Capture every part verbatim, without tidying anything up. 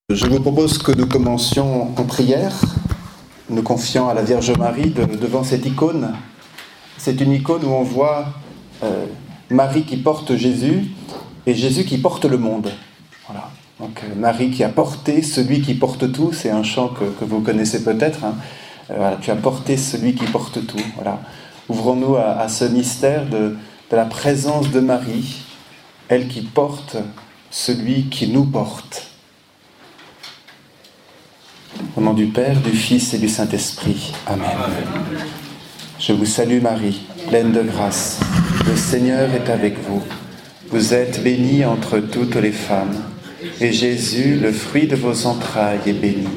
Je vous propose que nous commencions en prière, nous confiant à la Vierge Marie de, devant cette icône. C'est une icône où on voit euh, Marie qui porte Jésus et Jésus qui porte le monde. Voilà. Donc euh, Marie qui a porté celui qui porte tout, c'est un chant que, que vous connaissez peut-être. Hein. Euh, voilà, tu as porté celui qui porte tout. Voilà. Ouvrons-nous à, à ce mystère de, de la présence de Marie, elle qui porte celui qui nous porte. Au nom du Père, du Fils et du Saint-Esprit. Amen. Je vous salue Marie, pleine de grâce. Le Seigneur est avec vous. Vous êtes bénie entre toutes les femmes. Et Jésus, le fruit de vos entrailles, est béni.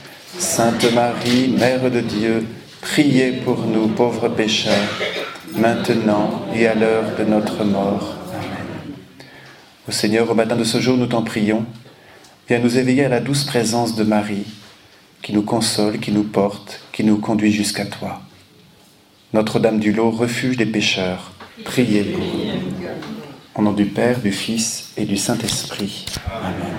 Sainte Marie, Mère de Dieu, priez pour nous pauvres pécheurs, maintenant et à l'heure de notre mort. Amen. Ô Seigneur, au matin de ce jour, nous t'en prions. Viens nous éveiller à la douce présence de Marie, qui nous console, qui nous porte, qui nous conduit jusqu'à toi. Notre-Dame du Lot, refuge des pécheurs, priez pour nous. Au nom du Père, du Fils et du Saint-Esprit. Amen.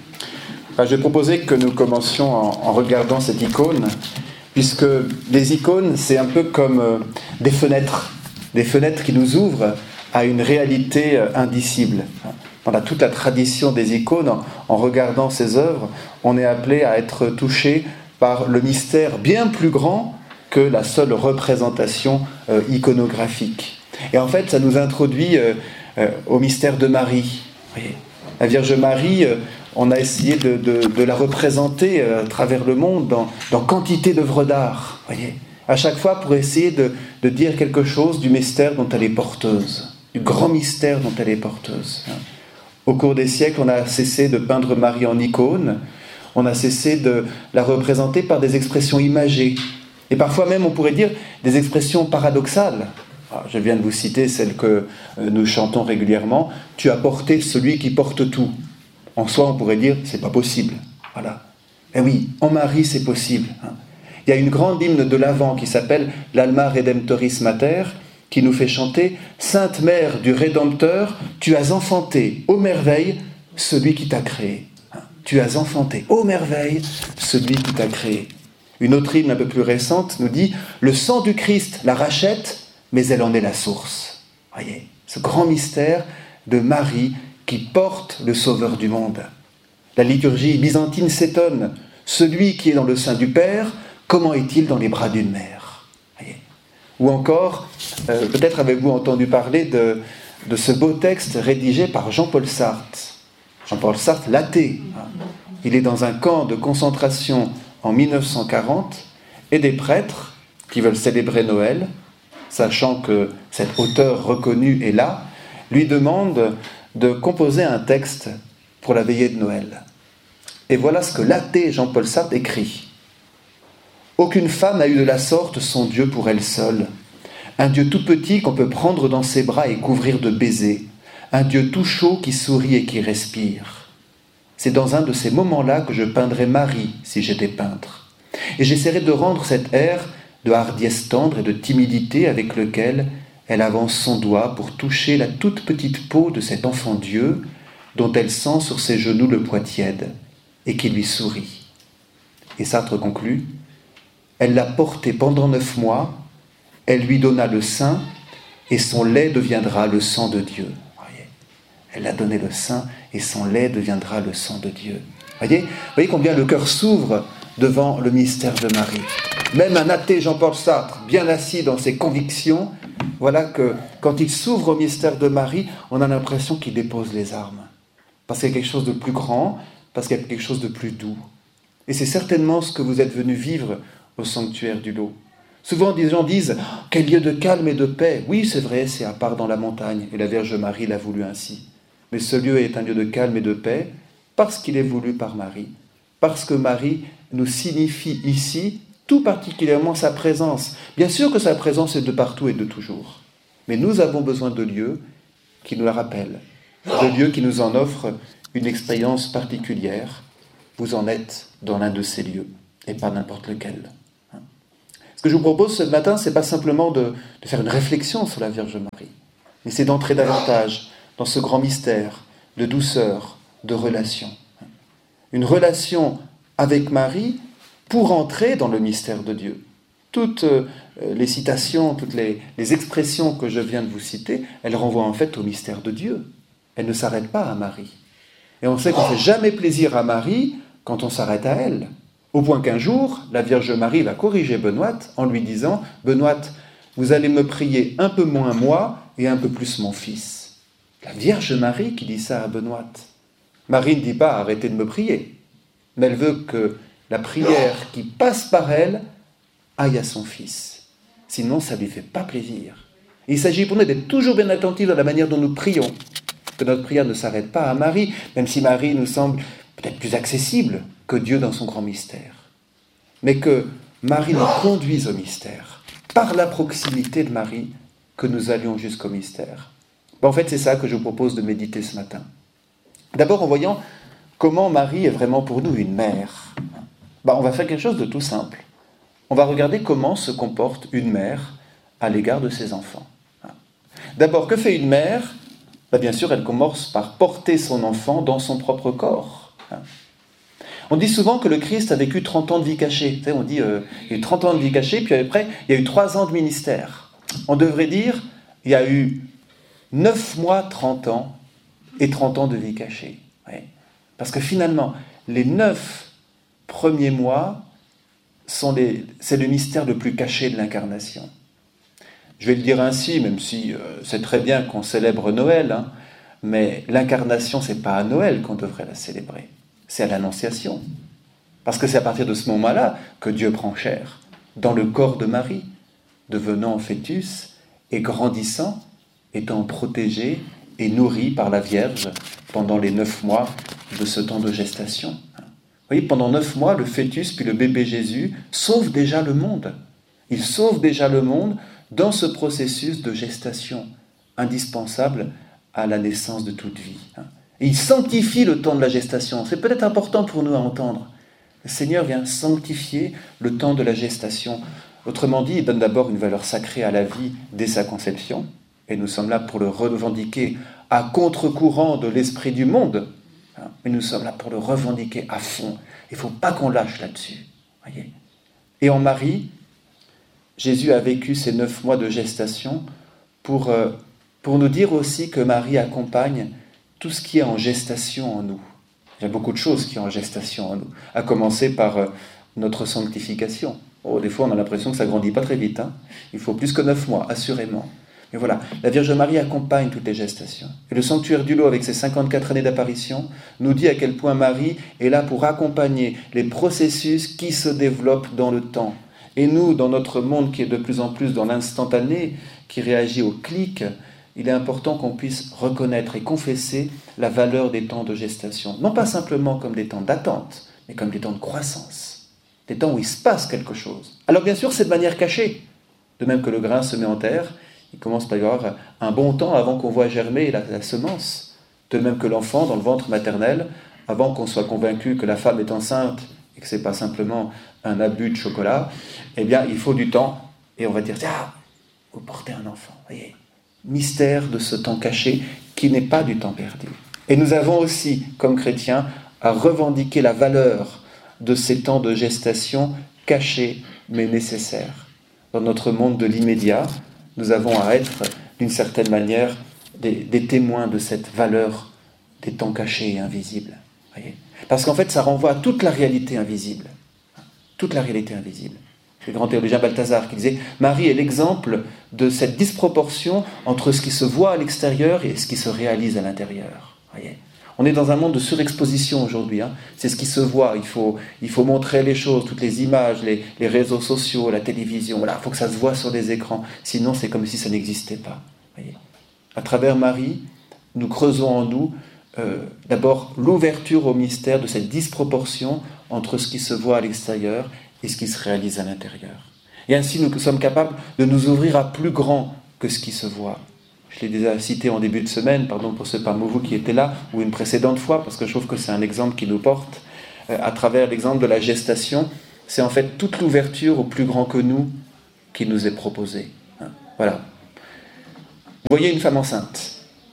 Enfin, je vais proposer que nous commencions en, en regardant cette icône, puisque les icônes, c'est un peu comme euh, des fenêtres, des fenêtres qui nous ouvrent à une réalité euh, indicible. Dans la, toute la tradition des icônes, en, en regardant ces œuvres, on est appelé à être touché par le mystère bien plus grand que la seule représentation euh, iconographique. Et en fait, ça nous introduit euh, euh, au mystère de Marie. Vous voyez, la Vierge Marie, euh, on a essayé de, de, de la représenter euh, à travers le monde dans, dans quantité d'œuvres d'art. Vous voyez, à chaque fois pour essayer de, de dire quelque chose du mystère dont elle est porteuse, du grand mystère dont elle est porteuse. Au cours des siècles, on a cessé de peindre Marie en icône, on a cessé de la représenter par des expressions imagées, et parfois même, on pourrait dire, des expressions paradoxales. Alors, je viens de vous citer celle que nous chantons régulièrement, « Tu as porté celui qui porte tout ». En soi, on pourrait dire, c'est pas possible. Voilà. Eh oui, en Marie, c'est possible. Hein. Il y a une grande hymne de l'Avent qui s'appelle « L'Alma Redemptoris Mater », qui nous fait chanter « Sainte Mère du Rédempteur, tu as enfanté, ô merveille, celui qui t'a créé. » Tu as enfanté, ô merveille, celui qui t'a créé. Une autre hymne un peu plus récente nous dit « Le sang du Christ la rachète, mais elle en est la source. » Voyez, ce grand mystère de Marie qui porte le Sauveur du monde. La liturgie byzantine s'étonne. Celui qui est dans le sein du Père, comment est-il dans les bras d'une mère? Voyez. Ou encore, euh, peut-être avez-vous entendu parler de, de ce beau texte rédigé par Jean-Paul Sartre. Jean-Paul Sartre, l'athée. Il est dans un camp de concentration en mille neuf cent quarante et des prêtres qui veulent célébrer Noël, sachant que cet auteur reconnu est là, lui demandent de composer un texte pour la veillée de Noël. Et voilà ce que l'athée Jean-Paul Sartre écrit. « Aucune femme n'a eu de la sorte son Dieu pour elle seule. Un Dieu tout petit qu'on peut prendre dans ses bras et couvrir de baisers. Un Dieu tout chaud qui sourit et qui respire. C'est dans un de ces moments-là que je peindrais Marie si j'étais peintre. Et j'essaierai de rendre cet air de hardiesse tendre et de timidité avec lequel elle avance son doigt pour toucher la toute petite peau de cet enfant Dieu dont elle sent sur ses genoux le poids tiède et qui lui sourit. » Et Sartre conclut « Elle l'a porté pendant neuf mois, elle lui donna le sein et son lait deviendra le sang de Dieu. » Voyez, elle a donné le sein et son lait deviendra le sang de Dieu. Voyez, voyez combien le cœur s'ouvre devant le mystère de Marie. Même un athée Jean-Paul Sartre, bien assis dans ses convictions, voilà que quand il s'ouvre au mystère de Marie, on a l'impression qu'il dépose les armes. Parce qu'il y a quelque chose de plus grand, parce qu'il y a quelque chose de plus doux. Et c'est certainement ce que vous êtes venus vivre au sanctuaire du Lot. Souvent, des gens disent oh, « Quel lieu de calme et de paix !» Oui, c'est vrai, c'est à part dans la montagne, et la Vierge Marie l'a voulu ainsi. Mais ce lieu est un lieu de calme et de paix parce qu'il est voulu par Marie, parce que Marie nous signifie ici tout particulièrement sa présence. Bien sûr que sa présence est de partout et de toujours. Mais nous avons besoin de lieux qui nous la rappellent, de lieux qui nous en offrent une expérience particulière. Vous en êtes dans l'un de ces lieux, et pas n'importe lequel. Ce que je vous propose ce matin, ce n'est pas simplement de, de faire une réflexion sur la Vierge Marie, mais c'est d'entrer davantage dans ce grand mystère de douceur, de relation. une relation avec Marie pour entrer dans le mystère de Dieu. Toutes euh, les citations, toutes les, les expressions que je viens de vous citer, elles renvoient en fait au mystère de Dieu. Elles ne s'arrêtent pas à Marie. Et on sait qu'on ne fait jamais plaisir à Marie quand on s'arrête à elle. Au point qu'un jour, la Vierge Marie va corriger Benoîte en lui disant « Benoîte, vous allez me prier un peu moins moi et un peu plus mon fils. » La Vierge Marie qui dit ça à Benoîte. Marie ne dit pas « arrêtez de me prier », mais elle veut que la prière qui passe par elle aille à son fils. Sinon, ça ne lui fait pas plaisir. Et il s'agit pour nous d'être toujours bien attentifs dans la manière dont nous prions, que notre prière ne s'arrête pas à Marie, même si Marie nous semble peut-être plus accessible que Dieu dans son grand mystère. Mais que Marie nous conduise au mystère, par la proximité de Marie, que nous allions jusqu'au mystère. Ben, en fait, c'est ça que je vous propose de méditer ce matin. D'abord en voyant comment Marie est vraiment pour nous une mère. Ben, on va faire quelque chose de tout simple. On va regarder comment se comporte une mère à l'égard de ses enfants. D'abord, que fait une mère ? Ben, bien sûr, elle commence par porter son enfant dans son propre corps. On dit souvent que le Christ a vécu trente ans de vie cachée. Vous savez, on dit euh, il y a eu trente ans de vie cachée, puis après, il y a eu trois ans de ministère. On devrait dire il y a eu neuf mois, trente ans, et trente ans de vie cachée. Ouais. Parce que finalement, les neuf premiers mois, sont les, c'est le mystère le plus caché de l'incarnation. Je vais le dire ainsi, même si euh, c'est très bien qu'on célèbre Noël, hein, mais l'incarnation, ce n'est pas à Noël qu'on devrait la célébrer, c'est à l'Annonciation. Parce que c'est à partir de ce moment-là que Dieu prend chair, dans le corps de Marie, devenant fœtus et grandissant, étant protégé et nourri par la Vierge pendant les neuf mois de ce temps de gestation. Vous voyez, pendant neuf mois, le fœtus puis le bébé Jésus sauve déjà le monde. Il sauve déjà le monde dans ce processus de gestation indispensable à la naissance de toute vie. Et il sanctifie le temps de la gestation. C'est peut-être important pour nous à entendre. Le Seigneur vient sanctifier le temps de la gestation. Autrement dit, il donne d'abord une valeur sacrée à la vie dès sa conception. Et nous sommes là pour le revendiquer à contre-courant de l'esprit du monde. Mais nous sommes là pour le revendiquer à fond. Il ne faut pas qu'on lâche là-dessus. Voyez. Et en Marie, Jésus a vécu ces neuf mois de gestation pour, euh, pour nous dire aussi que Marie accompagne tout ce qui est en gestation en nous. Il y a beaucoup de choses qui sont en gestation en nous, à commencer par euh, notre sanctification. Oh, des fois, on a l'impression que ça ne grandit pas très vite. Hein. Il faut plus que neuf mois, assurément. Mais voilà, la Vierge Marie accompagne toutes les gestations. Et le sanctuaire du lot, avec ses cinquante-quatre années d'apparition, nous dit à quel point Marie est là pour accompagner les processus qui se développent dans le temps. Et nous, dans notre monde qui est de plus en plus dans l'instantané, qui réagit au clic, il est important qu'on puisse reconnaître et confesser la valeur des temps de gestation. Non pas simplement comme des temps d'attente, mais comme des temps de croissance. Des temps où il se passe quelque chose. Alors bien sûr, c'est de manière cachée. De même que le grain semé en terre, il commence par y avoir un bon temps avant qu'on voit germer la, la semence. De même que l'enfant dans le ventre maternel, avant qu'on soit convaincu que la femme est enceinte et que ce n'est pas simplement un abus de chocolat, eh bien, il faut du temps. Et on va dire, ah, vous portez un enfant. Voyez, mystère de ce temps caché qui n'est pas du temps perdu. Et nous avons aussi, comme chrétiens, à revendiquer la valeur de ces temps de gestation cachés mais nécessaires. Dans notre monde de l'immédiat, nous avons à être, d'une certaine manière, des, des témoins de cette valeur des temps cachés et invisibles. Voyez ? Parce qu'en fait, ça renvoie à toute la réalité invisible. Toute la réalité invisible. C'est le grand théologien Balthazar qui disait « Marie est l'exemple de cette disproportion entre ce qui se voit à l'extérieur et ce qui se réalise à l'intérieur. » Voyez ? On est dans un monde de surexposition aujourd'hui. Hein. C'est ce qui se voit. Il faut, il faut montrer les choses, toutes les images, les, les réseaux sociaux, la télévision. Voilà, il faut que ça se voit sur les écrans. Sinon, c'est comme si ça n'existait pas. Voyez. À travers Marie, nous creusons en nous euh, d'abord l'ouverture au mystère de cette disproportion entre ce qui se voit à l'extérieur et ce qui se réalise à l'intérieur. Et ainsi, nous sommes capables de nous ouvrir à plus grand que ce qui se voit. Je l'ai déjà cité en début de semaine, pardon pour ceux parmi vous qui étaient là, ou une précédente fois, parce que je trouve que c'est un exemple qui nous porte. Euh, à travers l'exemple de la gestation, c'est en fait toute l'ouverture au plus grand que nous qui nous est proposée. Hein, voilà. Vous voyez une femme enceinte.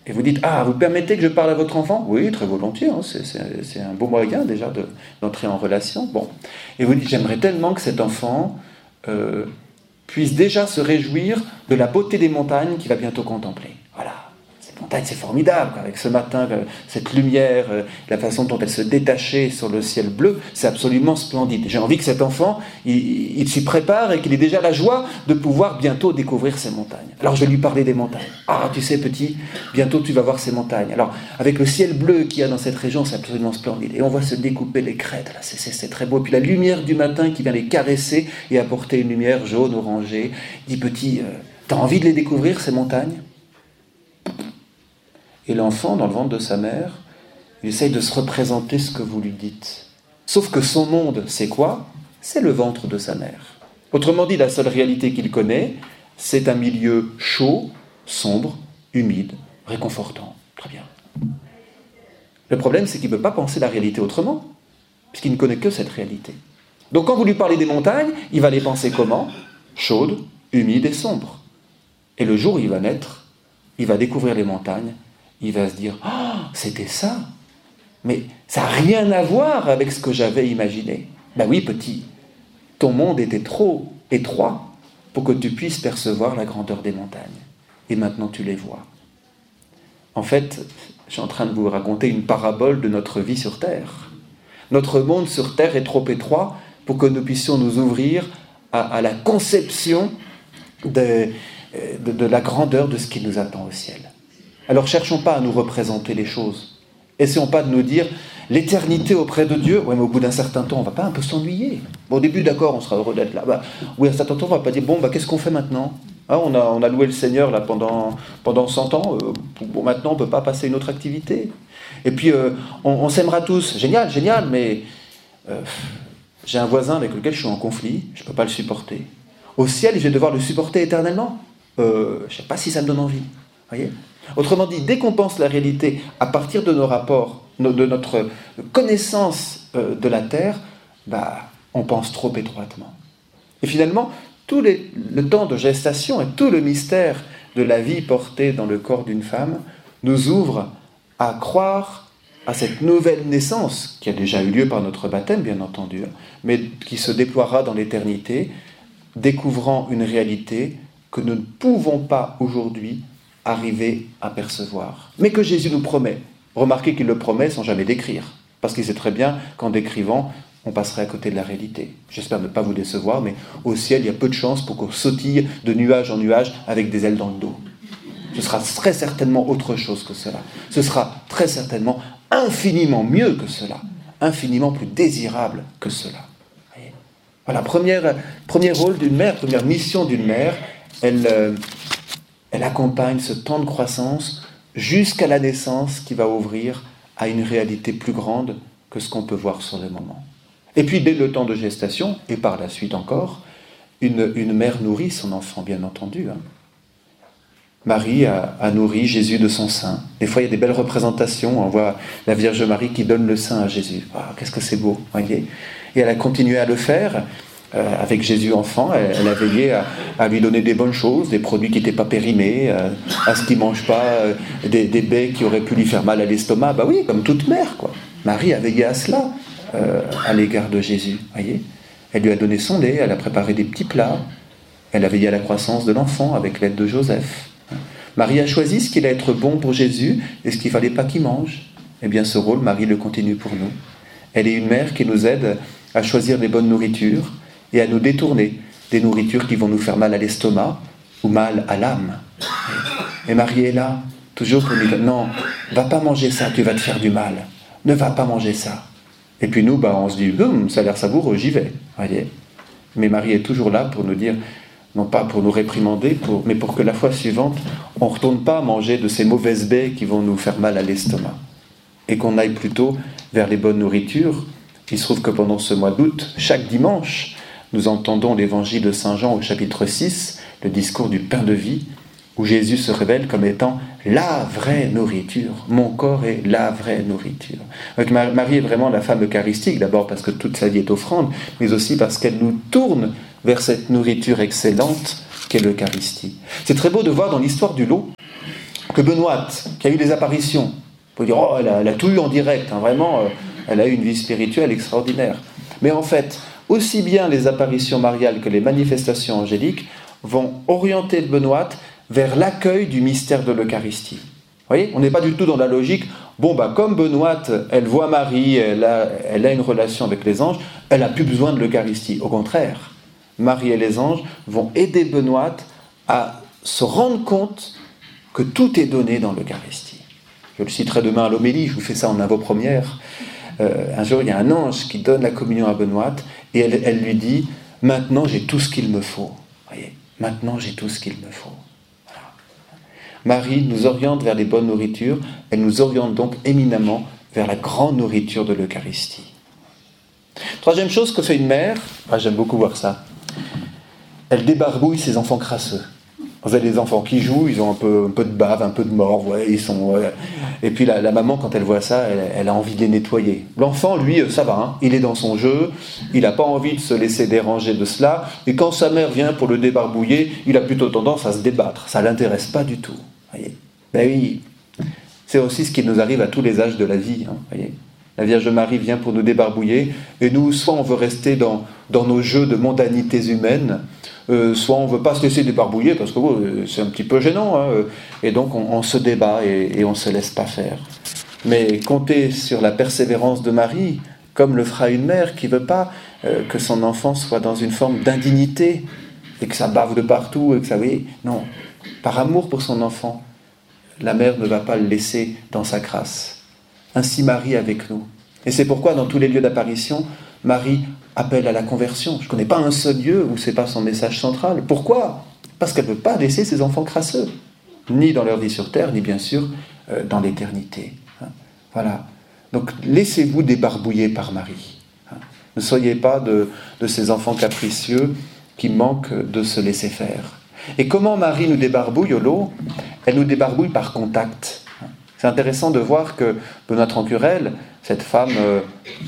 Et vous dites, ah, vous permettez que je parle à votre enfant ? Oui, très volontiers, hein, c'est, c'est, c'est un beau moyen déjà de, d'entrer en relation. Bon. Et vous dites, j'aimerais tellement que cet enfant euh, puisse déjà se réjouir de la beauté des montagnes qu'il va bientôt contempler. Voilà. Cette montagne, c'est formidable, quoi. Avec ce matin, cette lumière, la façon dont elle se détachait sur le ciel bleu, c'est absolument splendide. J'ai envie que cet enfant, il, il s'y prépare et qu'il ait déjà la joie de pouvoir bientôt découvrir ces montagnes. Alors je vais lui parler des montagnes. Ah, tu sais, petit, bientôt tu vas voir ces montagnes. Alors, avec le ciel bleu qu'il y a dans cette région, c'est absolument splendide. Et on voit se découper les crêtes, là, c'est, c'est, c'est très beau. Et puis la lumière du matin qui vient les caresser et apporter une lumière jaune, orangée. Il dit, petit, euh, t'as envie de les découvrir, ces montagnes ? Et l'enfant, dans le ventre de sa mère, il essaye de se représenter ce que vous lui dites. Sauf que son monde, c'est quoi ? C'est le ventre de sa mère. Autrement dit, la seule réalité qu'il connaît, c'est un milieu chaud, sombre, humide, réconfortant. Très bien. Le problème, c'est qu'il ne peut pas penser la réalité autrement, puisqu'il ne connaît que cette réalité. Donc quand vous lui parlez des montagnes, il va les penser comment ? Chaudes, humides et sombres. Et le jour où il va naître, il va découvrir les montagnes, il va se dire « Ah, oh, c'était ça ! Mais ça n'a rien à voir avec ce que j'avais imaginé. » Ben oui, petit, ton monde était trop étroit pour que tu puisses percevoir la grandeur des montagnes. Et maintenant, tu les vois. En fait, je suis en train de vous raconter une parabole de notre vie sur Terre. Notre monde sur Terre est trop étroit pour que nous puissions nous ouvrir à, à la conception de, de, de la grandeur de ce qui nous attend au ciel. Alors cherchons pas à nous représenter les choses. Essayons pas de nous dire l'éternité auprès de Dieu. Ouais, mais au bout d'un certain temps, on va pas un peu s'ennuyer. Bon, au début, d'accord, on sera heureux d'être là. Bah, oui, à un certain temps, on va pas dire bon, bah qu'est-ce qu'on fait maintenant ? Hein, on a on a loué le Seigneur là pendant pendant cent ans. Euh, bon, maintenant, on peut pas passer à une autre activité. Et puis, euh, on, on s'aimera tous. Génial, génial. Mais euh, j'ai un voisin avec lequel je suis en conflit. Je peux pas le supporter. Au ciel, je vais devoir le supporter éternellement. Euh, je sais pas si ça me donne envie. Voyez ? Autrement dit, dès qu'on pense la réalité à partir de nos rapports, de notre connaissance de la Terre, bah, on pense trop étroitement. Et finalement, tout les, le temps de gestation et tout le mystère de la vie portée dans le corps d'une femme nous ouvre à croire à cette nouvelle naissance, qui a déjà eu lieu par notre baptême, bien entendu, mais qui se déploiera dans l'éternité, découvrant une réalité que nous ne pouvons pas aujourd'hui arriver à percevoir, mais que Jésus nous promet. Remarquez qu'il le promet sans jamais décrire, parce qu'il sait très bien qu'en décrivant, on passerait à côté de la réalité. J'espère ne pas vous décevoir, mais au ciel, il y a peu de chances pour qu'on sautille de nuage en nuage avec des ailes dans le dos. Ce sera très certainement autre chose que cela. Ce sera très certainement infiniment mieux que cela, infiniment plus désirable que cela. Voilà, première, premier rôle d'une mère, première mission d'une mère, elle... Euh, Elle accompagne ce temps de croissance jusqu'à la naissance qui va ouvrir à une réalité plus grande que ce qu'on peut voir sur le moment. Et puis, dès le temps de gestation, et par la suite encore, une, une mère nourrit son enfant, bien entendu. Hein. Marie a, a nourri Jésus de son sein. Des fois, il y a des belles représentations. On voit la Vierge Marie qui donne le sein à Jésus. Ah, qu'est-ce que c'est beau, voyez. Et elle a continué à le faire. Euh, avec Jésus enfant, elle, elle a veillé à, à lui donner des bonnes choses, des produits qui n'étaient pas périmés, euh, à ce qu'il ne mange pas euh, des, des baies qui auraient pu lui faire mal à l'estomac. Bah oui, comme toute mère, quoi. Marie a veillé à cela, euh, à l'égard de Jésus, voyez. Elle lui a donné son lait, elle a préparé des petits plats, elle a veillé à la croissance de l'enfant avec l'aide de Joseph. Marie a choisi ce qu'il allait être bon pour Jésus et ce qu'il ne fallait pas qu'il mange. Eh bien, ce rôle, Marie le continue pour nous. Elle est une mère qui nous aide à choisir les bonnes nourritures, et à nous détourner des nourritures qui vont nous faire mal à l'estomac ou mal à l'âme. Et Marie est là, toujours pour nous dire, non, va pas manger ça, tu vas te faire du mal. Ne va pas manger ça. Et puis nous, bah, on se dit, hum, ça a l'air savoureux, j'y vais. Voyez. Mais Marie est toujours là pour nous dire, non pas pour nous réprimander, pour, mais pour que la fois suivante, on ne retourne pas manger de ces mauvaises baies qui vont nous faire mal à l'estomac. Et qu'on aille plutôt vers les bonnes nourritures. Il se trouve que pendant ce mois d'août, chaque dimanche, nous entendons l'évangile de Saint Jean au chapitre six, le discours du pain de vie, où Jésus se révèle comme étant la vraie nourriture. Mon corps est la vraie nourriture. Donc Marie est vraiment la femme eucharistique, d'abord parce que toute sa vie est offrande, mais aussi parce qu'elle nous tourne vers cette nourriture excellente qu'est l'Eucharistie. C'est très beau de voir dans l'histoire du lot que Benoîte, qui a eu des apparitions. On peut dire, oh, elle a, elle a tout eu en direct, hein, vraiment, euh, elle a eu une vie spirituelle extraordinaire. Mais en fait, aussi bien les apparitions mariales que les manifestations angéliques vont orienter Benoîte vers l'accueil du mystère de l'Eucharistie. Vous voyez, on n'est pas du tout dans la logique, bon, bah, comme Benoîte, elle voit Marie, elle a, elle a une relation avec les anges, elle n'a plus besoin de l'Eucharistie. Au contraire, Marie et les anges vont aider Benoîte à se rendre compte que tout est donné dans l'Eucharistie. Je le citerai demain à l'homélie, je vous fais ça en avant-première. Euh, un jour, il y a un ange qui donne la communion à Benoîte et elle, elle lui dit « Maintenant, j'ai tout ce qu'il me faut. » Voyez, maintenant, j'ai tout ce qu'il me faut. Voilà. Marie nous oriente vers les bonnes nourritures, elle nous oriente donc éminemment vers la grande nourriture de l'Eucharistie. Troisième chose que fait une mère, ah, j'aime beaucoup voir ça, elle débarbouille ses enfants crasseux. Vous avez des enfants qui jouent, ils ont un peu, un peu de bave, un peu de mort, ouais, ils sont, ouais. Et puis la, la maman, quand elle voit ça, elle, elle a envie de les nettoyer. L'enfant, lui, ça va, hein, il est dans son jeu, il n'a pas envie de se laisser déranger de cela, et quand sa mère vient pour le débarbouiller, il a plutôt tendance à se débattre, ça ne l'intéresse pas du tout. Voyez, ben oui, c'est aussi ce qui nous arrive à tous les âges de la vie, hein, voyez. La Vierge Marie vient pour nous débarbouiller, et nous, soit on veut rester dans, dans nos jeux de mondanités humaines, euh, soit on ne veut pas se laisser débarbouiller, parce que oh, c'est un petit peu gênant, hein, et donc on, on se débat et, et on ne se laisse pas faire. Mais compter sur la persévérance de Marie, comme le fera une mère qui ne veut pas euh, que son enfant soit dans une forme d'indignité, et que ça bave de partout, et que ça... Oui, non, par amour pour son enfant, la mère ne va pas le laisser dans sa crasse. Ainsi Marie avec nous. Et c'est pourquoi dans tous les lieux d'apparition, Marie appelle à la conversion. Je ne connais pas un seul lieu où ce n'est pas son message central. Pourquoi ? Parce qu'elle ne veut pas laisser ses enfants crasseux, ni dans leur vie sur terre, ni bien sûr euh, dans l'éternité. Hein, voilà. Donc laissez-vous débarbouiller par Marie. Hein. Ne soyez pas de, de ces enfants capricieux qui manquent de se laisser faire. Et comment Marie nous débarbouille au lot ? Elle nous débarbouille par contact. C'est intéressant de voir que Benoît Trancurel, cette femme, euh,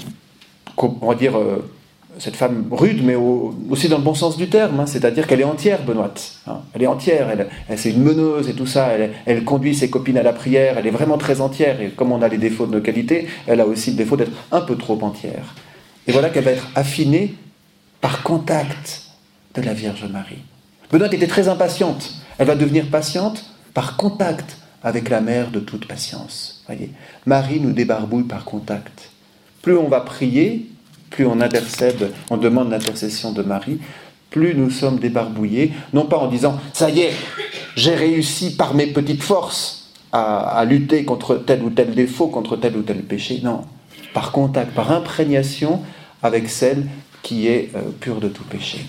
on va dire, euh, cette femme rude, mais au, aussi dans le bon sens du terme, hein, c'est-à-dire qu'elle est entière, Benoîte. Hein, elle est entière, elle, elle, c'est une meneuse et tout ça, elle, elle conduit ses copines à la prière, elle est vraiment très entière, et comme on a les défauts de nos qualités, elle a aussi le défaut d'être un peu trop entière. Et voilà qu'elle va être affinée par contact de la Vierge Marie. Benoîte était très impatiente, elle va devenir patiente par contact avec la mère de toute patience. Voyez, Marie nous débarbouille par contact. Plus on va prier, plus on intercède, on demande l'intercession de Marie, plus nous sommes débarbouillés, non pas en disant « ça y est, j'ai réussi par mes petites forces à, à lutter contre tel ou tel défaut, contre tel ou tel péché », non, par contact, par imprégnation avec celle qui est euh, pure de tout péché.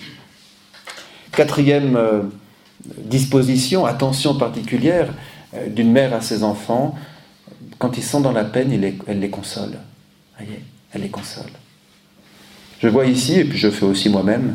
Quatrième euh, disposition, attention particulière, d'une mère à ses enfants, quand ils sont dans la peine, elle les console. Voyez, elle les console. Je vois ici, et puis je fais aussi moi-même,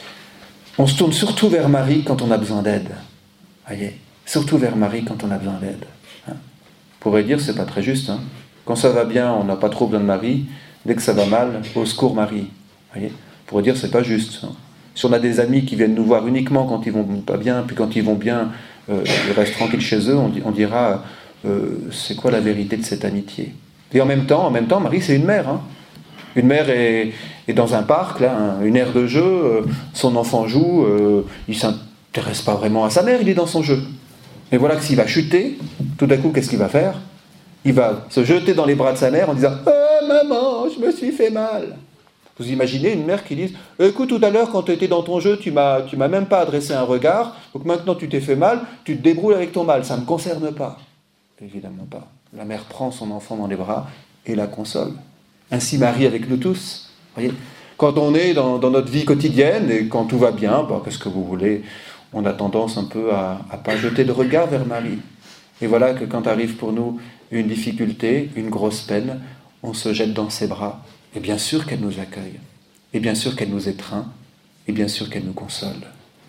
on se tourne surtout vers Marie quand on a besoin d'aide. Voyez, surtout vers Marie quand on a besoin d'aide. Hein. On pourrait dire, c'est pas très juste. Hein. Quand ça va bien, on n'a pas trop besoin de Marie. Dès que ça va mal, au secours Marie. Voyez, on pourrait dire, c'est pas juste. Hein. Si on a des amis qui viennent nous voir uniquement quand ils vont pas bien, puis quand ils vont bien, Euh, ils restent tranquilles chez eux, on, on dira euh, c'est quoi la vérité de cette amitié. Et en même temps, en même temps, Marie c'est une mère. Hein. Une mère est, est dans un parc, là, hein, une aire de jeu, euh, son enfant joue, euh, il ne s'intéresse pas vraiment à sa mère, il est dans son jeu. Et voilà que s'il va chuter, tout d'un coup, qu'est-ce qu'il va faire ? Il va se jeter dans les bras de sa mère en disant « Oh maman, je me suis fait mal !» Vous imaginez une mère qui dit « Écoute, tout à l'heure, quand tu étais dans ton jeu, tu m'as, tu m'as même pas adressé un regard, donc maintenant tu t'es fait mal, tu te débrouilles avec ton mal, ça ne me concerne pas. » Évidemment pas. La mère prend son enfant dans les bras et la console. Ainsi Marie avec nous tous. Voyez, quand on est dans, dans notre vie quotidienne et quand tout va bien, bah, qu'est-ce que vous voulez ? On a tendance un peu à ne pas jeter de regard vers Marie. Et voilà que quand arrive pour nous une difficulté, une grosse peine, on se jette dans ses bras. Et bien sûr qu'elle nous accueille, et bien sûr qu'elle nous étreint, et bien sûr qu'elle nous console.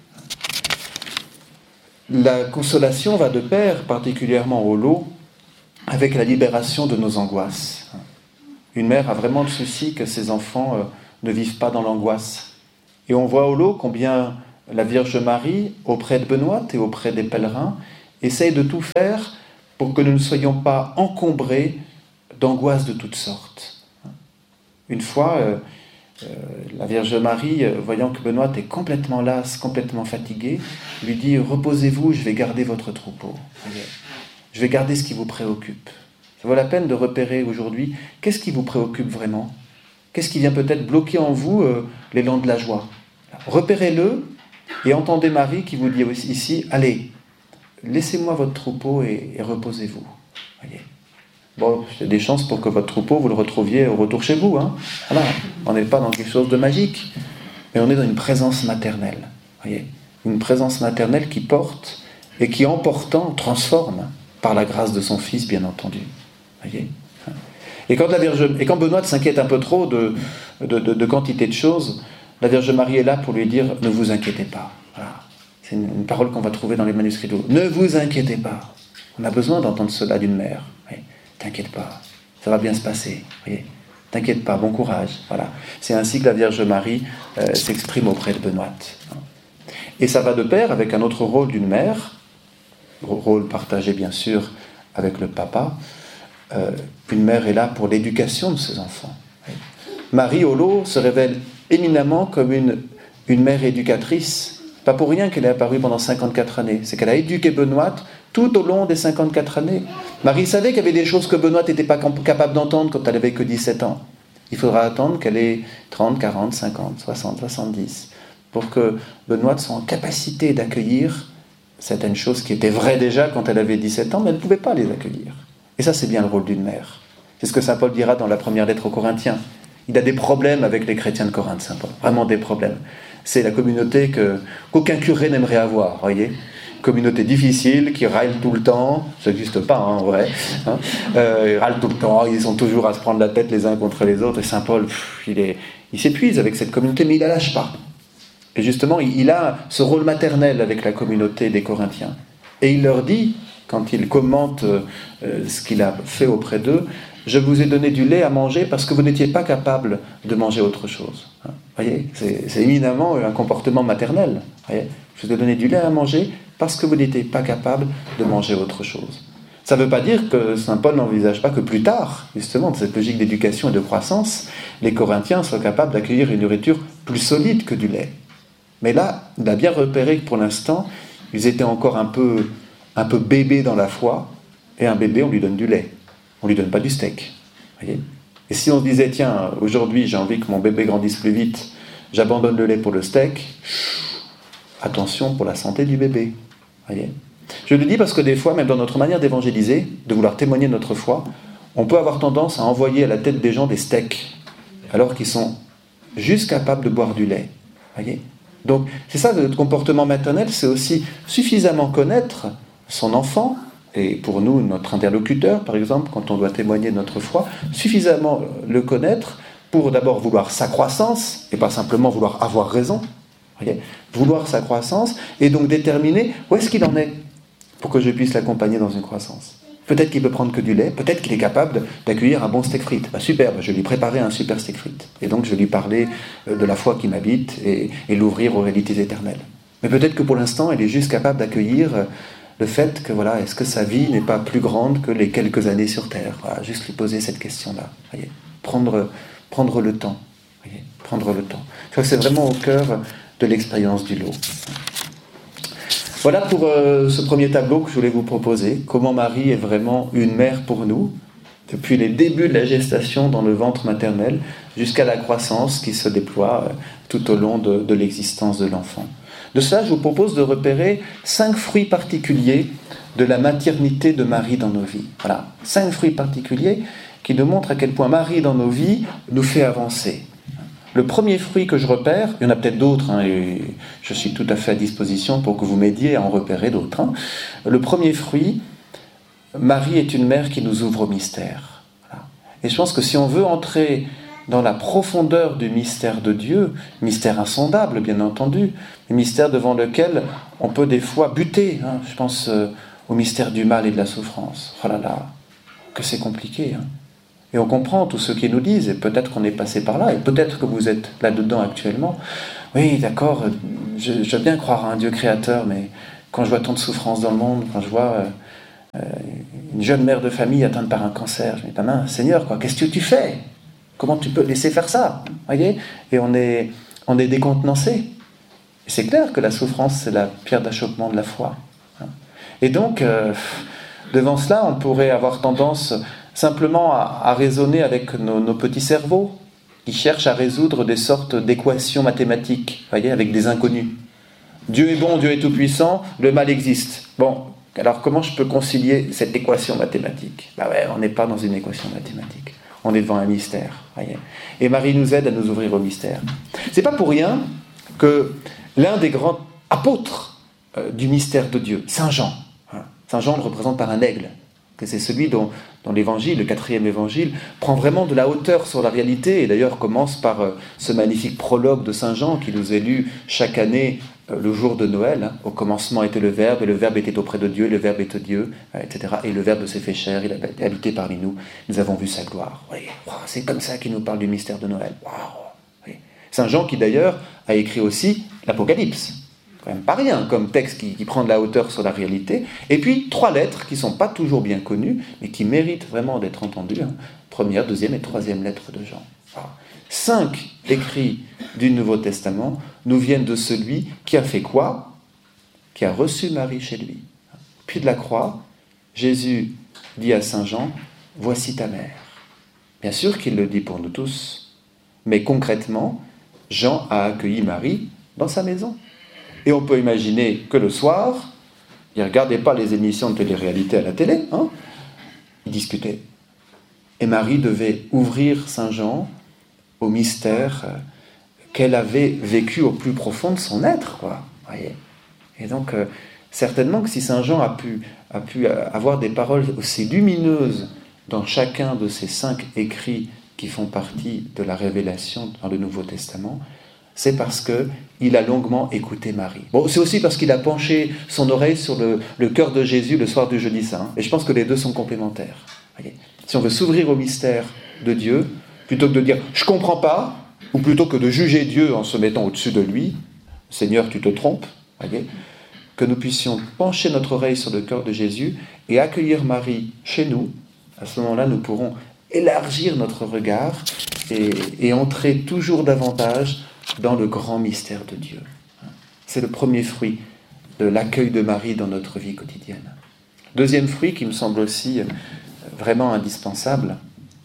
La consolation va de pair, particulièrement au lot, avec la libération de nos angoisses. Une mère a vraiment le souci que ses enfants euh, ne vivent pas dans l'angoisse. Et on voit au lot combien la Vierge Marie, auprès de Benoît et auprès des pèlerins, essaye de tout faire pour que nous ne soyons pas encombrés d'angoisses de toutes sortes. Une fois, euh, euh, la Vierge Marie, euh, voyant que Benoît est complètement lasse, complètement fatigué, lui dit « Reposez-vous, je vais garder votre troupeau. Je vais garder ce qui vous préoccupe. » Ça vaut la peine de repérer aujourd'hui qu'est-ce qui vous préoccupe vraiment. Qu'est-ce qui vient peut-être bloquer en vous euh, l'élan de la joie. Repérez-le et entendez Marie qui vous dit ici « Allez, laissez-moi votre troupeau et, et reposez-vous. » Voyez. Bon, il y a des chances pour que votre troupeau, vous le retrouviez au retour chez vous. Hein. Voilà. On n'est pas dans quelque chose de magique, mais on est dans une présence maternelle. Voyez. Une présence maternelle qui porte et qui, en portant, transforme par la grâce de son Fils, bien entendu. Voyez. Et quand, la Vierge, et quand Benoît s'inquiète un peu trop de, de, de, de quantité de choses, la Vierge Marie est là pour lui dire « Ne vous inquiétez pas. » Voilà. C'est une, une parole qu'on va trouver dans les manuscrits d'eau. « Ne vous inquiétez pas. » On a besoin d'entendre cela d'une mère. Oui. T'inquiète pas, ça va bien se passer. Voyez. T'inquiète pas, bon courage. Voilà. C'est ainsi que la Vierge Marie euh, s'exprime auprès de Benoît. Et ça va de pair avec un autre rôle d'une mère, rôle partagé bien sûr avec le papa. Euh, une mère est là pour l'éducation de ses enfants. Oui. Marie Holo se révèle éminemment comme une, une mère éducatrice. Pas pour rien qu'elle est apparue pendant cinquante-quatre années. C'est qu'elle a éduqué Benoît tout au long des cinquante-quatre années. Marie savait qu'il y avait des choses que Benoît n'était pas capable d'entendre quand elle n'avait que dix-sept ans. Il faudra attendre qu'elle ait trente, quarante, cinquante, soixante, soixante-dix pour que Benoît soit en capacité d'accueillir certaines choses qui étaient vraies déjà quand elle avait dix-sept ans, mais elle ne pouvait pas les accueillir. Et ça, c'est bien le rôle d'une mère. C'est ce que saint Paul dira dans la première lettre aux Corinthiens. Il a des problèmes avec les chrétiens de Corinthe, saint Paul. Vraiment des problèmes. C'est la communauté que, qu'aucun curé n'aimerait avoir, voyez. Communauté difficile, qui râle tout le temps. Ça n'existe pas, hein, en vrai. Hein. Euh, ils râlent tout le temps, ils sont toujours à se prendre la tête les uns contre les autres. Et saint Paul, pff, il, est, il s'épuise avec cette communauté, mais il ne la lâche pas. Et justement, il, il a ce rôle maternel avec la communauté des Corinthiens. Et il leur dit, quand il commente euh, ce qu'il a fait auprès d'eux, « Je vous ai donné du lait à manger parce que vous n'étiez pas capable de manger autre chose. » Vous voyez, c'est, c'est éminemment un comportement maternel. Voyez, je vous ai donné du lait à manger parce que vous n'étiez pas capable de manger autre chose. Ça ne veut pas dire que saint Paul n'envisage pas que plus tard, justement, de cette logique d'éducation et de croissance, les Corinthiens soient capables d'accueillir une nourriture plus solide que du lait. Mais là, il a bien repéré que pour l'instant, ils étaient encore un peu, un peu bébés dans la foi, et un bébé, on lui donne du lait. On ne lui donne pas du steak. Voyez. Et si on se disait, tiens, aujourd'hui, j'ai envie que mon bébé grandisse plus vite, j'abandonne le lait pour le steak, attention pour la santé du bébé. Voyez. Je le dis parce que des fois, même dans notre manière d'évangéliser, de vouloir témoigner de notre foi, on peut avoir tendance à envoyer à la tête des gens des steaks, alors qu'ils sont juste capables de boire du lait. Voyez. Donc, c'est ça, le comportement maternel, c'est aussi suffisamment connaître son enfant, et pour nous, notre interlocuteur, par exemple, quand on doit témoigner de notre foi, suffisamment le connaître pour d'abord vouloir sa croissance, et pas simplement vouloir avoir raison, voyez, vouloir sa croissance, et donc déterminer où est-ce qu'il en est, pour que je puisse l'accompagner dans une croissance. Peut-être qu'il peut prendre que du lait, peut-être qu'il est capable d'accueillir un bon steak frites. Bah, super, bah, je vais lui préparer un super steak frites. Et donc je vais lui parler de la foi qui m'habite et, et l'ouvrir aux réalités éternelles. Mais peut-être que pour l'instant, elle est juste capable d'accueillir le fait que, voilà, est-ce que sa vie n'est pas plus grande que les quelques années sur Terre. Voilà, juste lui poser cette question-là. Voyez, prendre, prendre le temps. Voyez, prendre le temps. Je crois que c'est vraiment au cœur de l'expérience du lot. Voilà pour euh, ce premier tableau que je voulais vous proposer. Comment Marie est vraiment une mère pour nous, depuis les débuts de la gestation dans le ventre maternel, jusqu'à la croissance qui se déploie euh, tout au long de, de l'existence de l'enfant. De cela, je vous propose de repérer cinq fruits particuliers de la maternité de Marie dans nos vies. Voilà, cinq fruits particuliers qui nous montrent à quel point Marie dans nos vies nous fait avancer. Le premier fruit que je repère, il y en a peut-être d'autres, hein, et je suis tout à fait à disposition pour que vous m'aidiez à en repérer d'autres. Hein. Le premier fruit, Marie est une mère qui nous ouvre au mystère. Voilà. Et je pense que si on veut entrer dans la profondeur du mystère de Dieu, mystère insondable bien entendu, un mystère devant lequel on peut des fois buter, hein, je pense euh, au mystère du mal et de la souffrance. Oh là là, que c'est compliqué, hein. Et on comprend tous ceux qui nous disent, et peut-être qu'on est passé par là, et peut-être que vous êtes là-dedans actuellement. Oui, d'accord, je, je veux bien croire à un Dieu créateur, mais quand je vois tant de souffrances dans le monde, quand je vois euh, euh, une jeune mère de famille atteinte par un cancer. Je me dis, main, Seigneur, quoi, qu'est-ce que tu fais? Comment tu peux laisser faire ça? Voyez? Et on est, on est décontenancé. Et c'est clair que la souffrance, c'est la pierre d'achoppement de la foi. Et donc, euh, devant cela, on pourrait avoir tendance simplement à, à raisonner avec nos, nos petits cerveaux qui cherchent à résoudre des sortes d'équations mathématiques, voyez, avec des inconnus. Dieu est bon, Dieu est tout-puissant, le mal existe. Bon, alors comment je peux concilier cette équation mathématique? Ben ouais, on n'est pas dans une équation mathématique. On est devant un mystère, voyez. Et Marie nous aide à nous ouvrir au mystère. C'est pas pour rien que l'un des grands apôtres euh, du mystère de Dieu, Saint Jean, hein, Saint Jean le représente par un aigle, que c'est celui dont, dont l'évangile, le quatrième évangile, prend vraiment de la hauteur sur la réalité, et d'ailleurs commence par euh, ce magnifique prologue de Saint Jean qui nous est lu chaque année euh, le jour de Noël. Hein. Au commencement était le Verbe, et le Verbe était auprès de Dieu, et le Verbe était Dieu, euh, et cetera. Et le Verbe s'est fait chair, il a habité parmi nous, nous avons vu sa gloire. Oui, wow, c'est comme ça qu'il nous parle du mystère de Noël. Wow. Oui. Saint Jean qui d'ailleurs a écrit aussi l'Apocalypse. Quand même pas rien comme texte qui, qui prend de la hauteur sur la réalité. Et puis trois lettres qui ne sont pas toujours bien connues, mais qui méritent vraiment d'être entendues. Hein. Première, deuxième et troisième lettre de Jean. Alors, cinq écrits du Nouveau Testament nous viennent de celui qui a fait quoi? Qui a reçu Marie chez lui. Puis de la croix, Jésus dit à Saint Jean, « Voici ta mère ». Bien sûr qu'il le dit pour nous tous, mais concrètement, Jean a accueilli Marie dans sa maison. Et on peut imaginer que le soir, il ne regardait pas les émissions de télé-réalité à la télé, hein, il discutait. Et Marie devait ouvrir Saint Jean au mystère qu'elle avait vécu au plus profond de son être, quoi. Voyez. Et donc, euh, certainement que si Saint Jean a pu, a pu avoir des paroles aussi lumineuses dans chacun de ces cinq écrits qui font partie de la révélation dans le Nouveau Testament, c'est parce qu'il a longuement écouté Marie. Bon, c'est aussi parce qu'il a penché son oreille sur le, le cœur de Jésus le soir du Jeudi Saint. Et je pense que les deux sont complémentaires. Voyez. Si on veut s'ouvrir au mystère de Dieu, plutôt que de dire « je ne comprends pas », ou plutôt que de juger Dieu en se mettant au-dessus de lui, « Seigneur, tu te trompes », voyez, que nous puissions pencher notre oreille sur le cœur de Jésus et accueillir Marie chez nous. À ce moment-là, nous pourrons élargir notre regard et, et entrer toujours davantage dans le grand mystère de Dieu. C'est le premier fruit de l'accueil de Marie dans notre vie quotidienne. Deuxième fruit qui me semble aussi vraiment indispensable.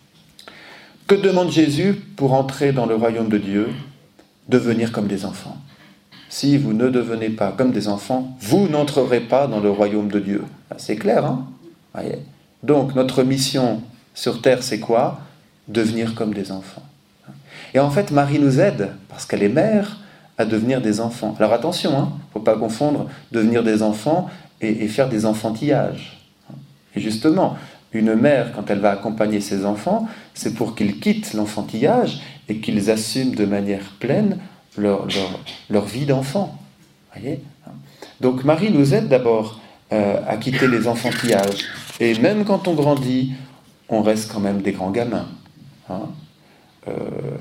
Que demande Jésus pour entrer dans le royaume de Dieu? Devenir comme des enfants. Si vous ne devenez pas comme des enfants, vous n'entrerez pas dans le royaume de Dieu. C'est clair, hein? Voyez. Donc, notre mission sur terre, c'est quoi? Devenir comme des enfants. Et en fait, Marie nous aide, parce qu'elle est mère, à devenir des enfants. Alors attention, il hein, ne faut pas confondre devenir des enfants et, et faire des enfantillages. Et justement, une mère, quand elle va accompagner ses enfants, c'est pour qu'ils quittent l'enfantillage et qu'ils assument de manière pleine leur, leur, leur vie d'enfant. Voyez ? Donc Marie nous aide d'abord euh, à quitter les enfantillages. Et même quand on grandit, on reste quand même des grands gamins. Hein ? Euh,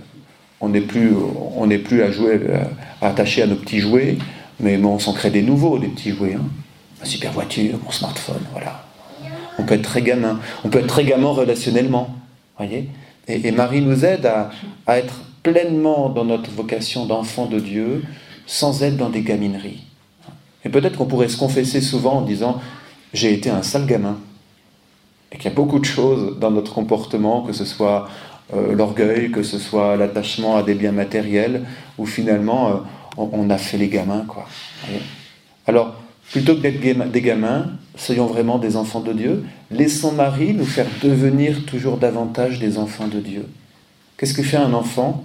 on n'est plus, on n'est plus à jouer, à, à attacher à nos petits jouets, mais bon, on s'en crée des nouveaux, des petits jouets. Hein. Ma super voiture, mon smartphone, voilà. On peut être très gamin, on peut être très gamin relationnellement, voyez. Et, et Marie nous aide à, à être pleinement dans notre vocation d'enfant de Dieu, sans être dans des gamineries. Et peut-être qu'on pourrait se confesser souvent en disant « j'ai été un sale gamin ». Et qu'il y a beaucoup de choses dans notre comportement, que ce soit euh, l'orgueil, que ce soit l'attachement à des biens matériels, où finalement euh, on, on a fait les gamins, quoi. Voyez. Alors, plutôt que d'être des gamins, soyons vraiment des enfants de Dieu. Laissons Marie nous faire devenir toujours davantage des enfants de Dieu. Qu'est-ce que fait un enfant?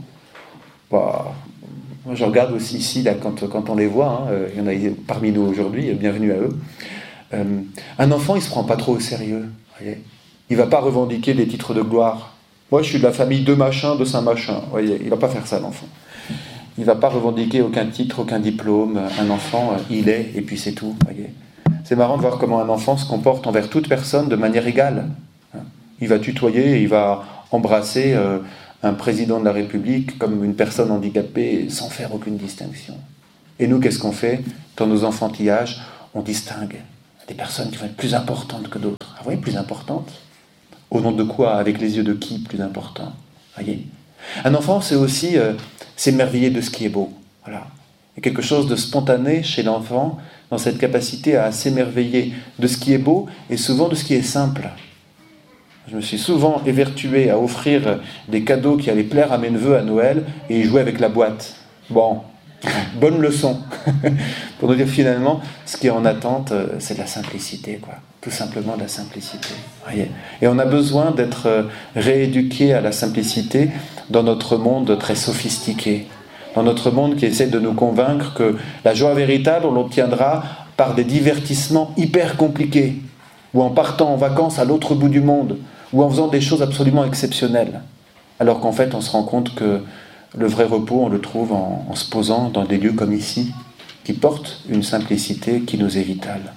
Bah, moi, je regarde aussi ici, là, quand, quand on les voit, hein, il y en a parmi nous aujourd'hui, bienvenue à eux. Euh, un enfant, il ne se prend pas trop au sérieux. Voyez. Il ne va pas revendiquer des titres de gloire. Moi, je suis de la famille de machin, de Saint-Machin. Voyez, il ne va pas faire ça, l'enfant. Il ne va pas revendiquer aucun titre, aucun diplôme. Un enfant, il est, et puis c'est tout. Voyez. C'est marrant de voir comment un enfant se comporte envers toute personne de manière égale. Il va tutoyer, il va embrasser euh, un président de la République comme une personne handicapée sans faire aucune distinction. Et nous, qu'est-ce qu'on fait? Dans nos enfantillages, on distingue. Des personnes qui vont être plus importantes que d'autres. Ah, vous voyez, plus importantes. Au nom de quoi? Avec les yeux de qui plus important? Voyez. Un enfant, c'est aussi euh, s'émerveiller de ce qui est beau. Voilà. Il y a quelque chose de spontané chez l'enfant dans cette capacité à s'émerveiller de ce qui est beau et souvent de ce qui est simple. Je me suis souvent évertué à offrir des cadeaux qui allaient plaire à mes neveux à Noël et ils jouaient avec la boîte. Bon, bonne leçon. Pour nous dire finalement, ce qui est en attente, c'est de la simplicité, quoi. Tout simplement de la simplicité. Voyez. Et on a besoin d'être rééduqué à la simplicité dans notre monde très sophistiqué. Dans notre monde qui essaie de nous convaincre que la joie véritable, on l'obtiendra par des divertissements hyper compliqués, ou en partant en vacances à l'autre bout du monde, ou en faisant des choses absolument exceptionnelles. Alors qu'en fait, on se rend compte que le vrai repos, on le trouve en, en se posant dans des lieux comme ici, qui portent une simplicité qui nous est vitale.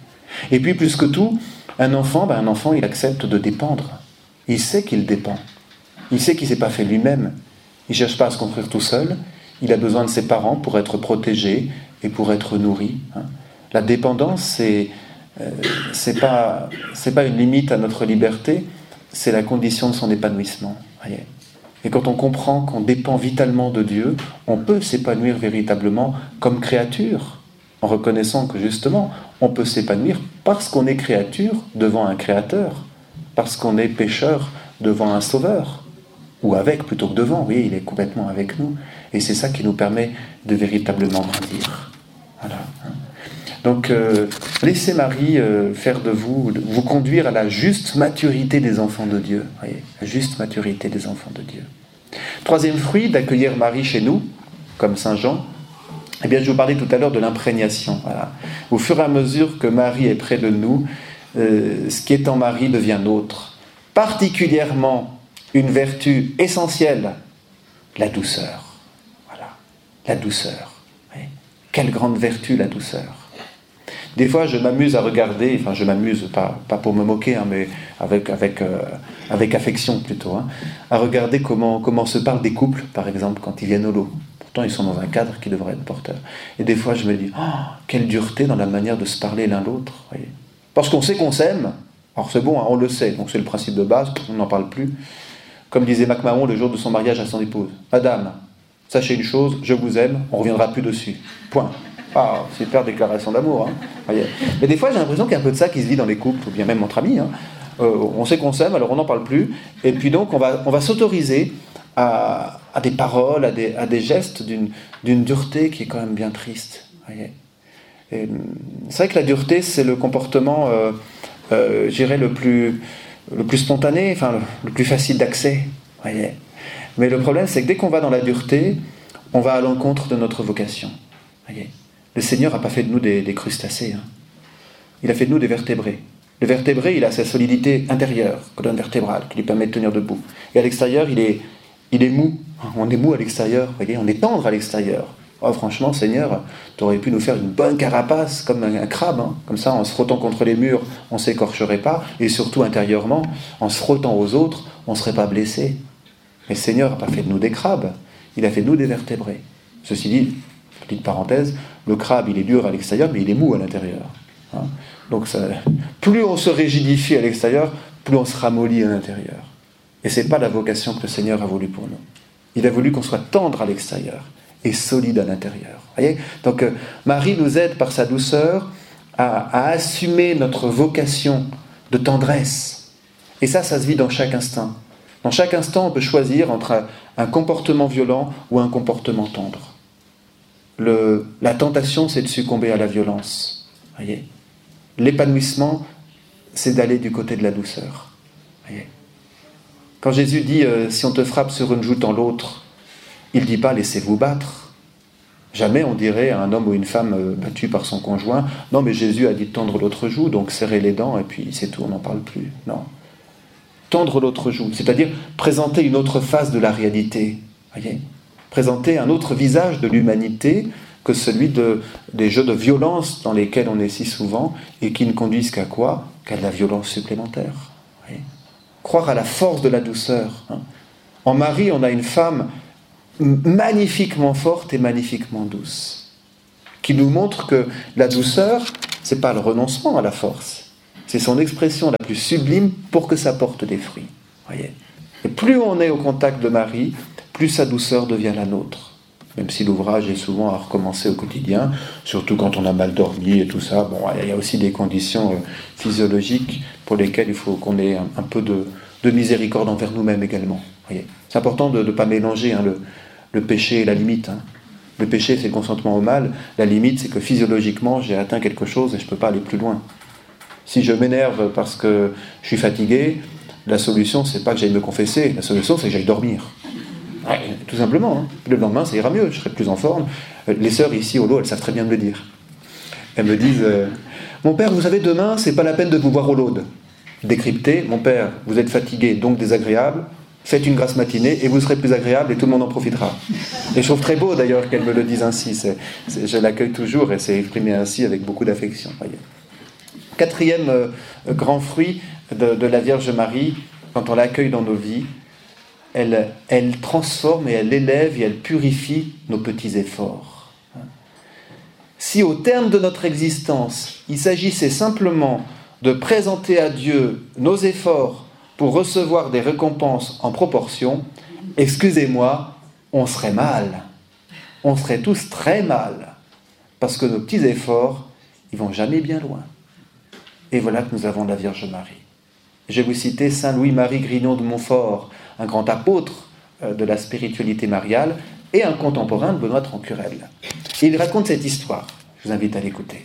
Et puis, plus que tout, un enfant, ben un enfant, il accepte de dépendre. Il sait qu'il dépend. Il sait qu'il ne s'est pas fait lui-même. Il ne cherche pas à se construire tout seul. Il a besoin de ses parents pour être protégé et pour être nourri. La dépendance, c'est, euh, c'est pas, c'est pas une limite à notre liberté, c'est la condition de son épanouissement. Voyez. Et quand on comprend qu'on dépend vitalement de Dieu, on peut s'épanouir véritablement comme créature, en reconnaissant que justement, on peut s'épanouir parce qu'on est créature devant un créateur, parce qu'on est pécheur devant un sauveur, ou avec plutôt que devant, oui, il est complètement avec nous, et c'est ça qui nous permet de véritablement grandir. Voilà. Donc, euh, laissez Marie euh, faire de vous, vous conduire à la juste maturité des enfants de Dieu. Voyez, la juste maturité des enfants de Dieu. Troisième fruit d'accueillir Marie chez nous, comme Saint Jean, eh bien, je vous parlais tout à l'heure de l'imprégnation. Voilà. Au fur et à mesure que Marie est près de nous, euh, ce qui est en Marie devient nôtre. Particulièrement une vertu essentielle, la douceur. Voilà, la douceur. Voyez. Quelle grande vertu, la douceur. Des fois, je m'amuse à regarder, enfin je m'amuse, pas, pas pour me moquer, hein, mais avec, avec, euh, avec affection plutôt, hein, à regarder comment, comment se parlent des couples, par exemple, quand ils viennent au lot. Pourtant, ils sont dans un cadre qui devrait être porteur. Et des fois, je me dis, oh, quelle dureté dans la manière de se parler l'un l'autre. Voyez. Parce qu'on sait qu'on s'aime, alors c'est bon, hein, on le sait, donc c'est le principe de base, on n'en parle plus. Comme disait MacMahon le jour de son mariage à son épouse, « Madame, sachez une chose, je vous aime, on ne reviendra plus dessus. Point. » Ah, super déclaration d'amour. Hein. Voyez. Mais des fois, j'ai l'impression qu'il y a un peu de ça qui se vit dans les couples, ou bien même entre amis. Hein. Euh, on sait qu'on s'aime, alors on n'en parle plus. Et puis donc, on va, on va s'autoriser à, à des paroles, à des, à des gestes d'une, d'une dureté qui est quand même bien triste. Voyez. Et, c'est vrai que la dureté, c'est le comportement, euh, euh, je dirais, le plus, le plus spontané, enfin, le, le plus facile d'accès. Voyez. Mais le problème, c'est que dès qu'on va dans la dureté, on va à l'encontre de notre vocation. Voyez. Le Seigneur n'a pas fait de nous des, des crustacés. Hein. Il a fait de nous des vertébrés. Le vertébré, il a sa solidité intérieure, colonne vertébrale, qui lui permet de tenir debout. Et à l'extérieur, il est, il est mou. On est mou à l'extérieur, voyez, on est tendre à l'extérieur. Oh, franchement, Seigneur, tu aurais pu nous faire une bonne carapace, comme un, un crabe. Hein. Comme ça, en se frottant contre les murs, on ne s'écorcherait pas. Et surtout, intérieurement, en se frottant aux autres, on ne serait pas blessé. Mais le Seigneur n'a pas fait de nous des crabes. Il a fait de nous des vertébrés. Ceci dit, petite parenthèse, le crabe, il est dur à l'extérieur, mais il est mou à l'intérieur. Hein. Donc, ça, plus on se rigidifie à l'extérieur, plus on se ramollit à l'intérieur. Et ce n'est pas la vocation que le Seigneur a voulu pour nous. Il a voulu qu'on soit tendre à l'extérieur et solide à l'intérieur. Voyez ? Donc, euh, Marie nous aide par sa douceur à, à assumer notre vocation de tendresse. Et ça, ça se vit dans chaque instant. Dans chaque instant, on peut choisir entre un, un comportement violent ou un comportement tendre. Le, la tentation, c'est de succomber à la violence. Voyez. L'épanouissement, c'est d'aller du côté de la douceur. Voyez. Quand Jésus dit euh, « si on te frappe sur une joue, tends l'autre », il ne dit pas « laissez-vous battre ». Jamais on dirait à un homme ou une femme euh, battu par son conjoint « non, mais Jésus a dit de tendre l'autre joue, donc serrez les dents et puis c'est tout, on n'en parle plus ». Non. Tendre l'autre joue, c'est-à-dire présenter une autre face de la réalité. Voyez. Présenter un autre visage de l'humanité que celui de, des jeux de violence dans lesquels on est si souvent et qui ne conduisent qu'à quoi ? Qu'à de la violence supplémentaire. Oui. Croire à la force de la douceur. Hein. En Marie, on a une femme magnifiquement forte et magnifiquement douce, qui nous montre que la douceur, c'est pas le renoncement à la force, c'est son expression la plus sublime pour que ça porte des fruits. Voyez. Et plus on est au contact de Marie, plus sa douceur devient la nôtre. Même si l'ouvrage est souvent à recommencer au quotidien, surtout quand on a mal dormi et tout ça. Bon, il y a aussi des conditions physiologiques pour lesquelles il faut qu'on ait un, un peu de, de miséricorde envers nous-mêmes également. Voyez. C'est important de ne pas mélanger hein, le, le péché et la limite. Hein. Le péché, c'est le consentement au mal. La limite, c'est que physiologiquement, j'ai atteint quelque chose et je ne peux pas aller plus loin. Si je m'énerve parce que je suis fatigué, la solution, c'est pas que j'aille me confesser. La solution, c'est que j'aille dormir. Ouais, tout simplement. Hein. Le lendemain, ça ira mieux. Je serai plus en forme. Les sœurs ici au lot, elles savent très bien me le dire. Elles me disent euh, « Mon père, vous savez, demain, c'est pas la peine de vous voir au laude. » Décrypté, mon père, vous êtes fatigué, donc désagréable. Faites une grasse matinée et vous serez plus agréable et tout le monde en profitera. Et je trouve très beau d'ailleurs qu'elles me le disent ainsi. C'est, c'est, je l'accueille toujours et c'est exprimé ainsi avec beaucoup d'affection. Voyez. Quatrième euh, grand fruit de, de la Vierge Marie, quand on l'accueille dans nos vies, elle, elle transforme et elle élève et elle purifie nos petits efforts. Si au terme de notre existence, il s'agissait simplement de présenter à Dieu nos efforts pour recevoir des récompenses en proportion, excusez-moi, on serait mal. On serait tous très mal. Parce que nos petits efforts, ils vont jamais bien loin. Et voilà que nous avons la Vierge Marie. Je vais vous citer Saint Louis-Marie Grignon de Montfort, un grand apôtre de la spiritualité mariale et un contemporain de Benoît Trancurel. Et il raconte cette histoire. Je vous invite à l'écouter.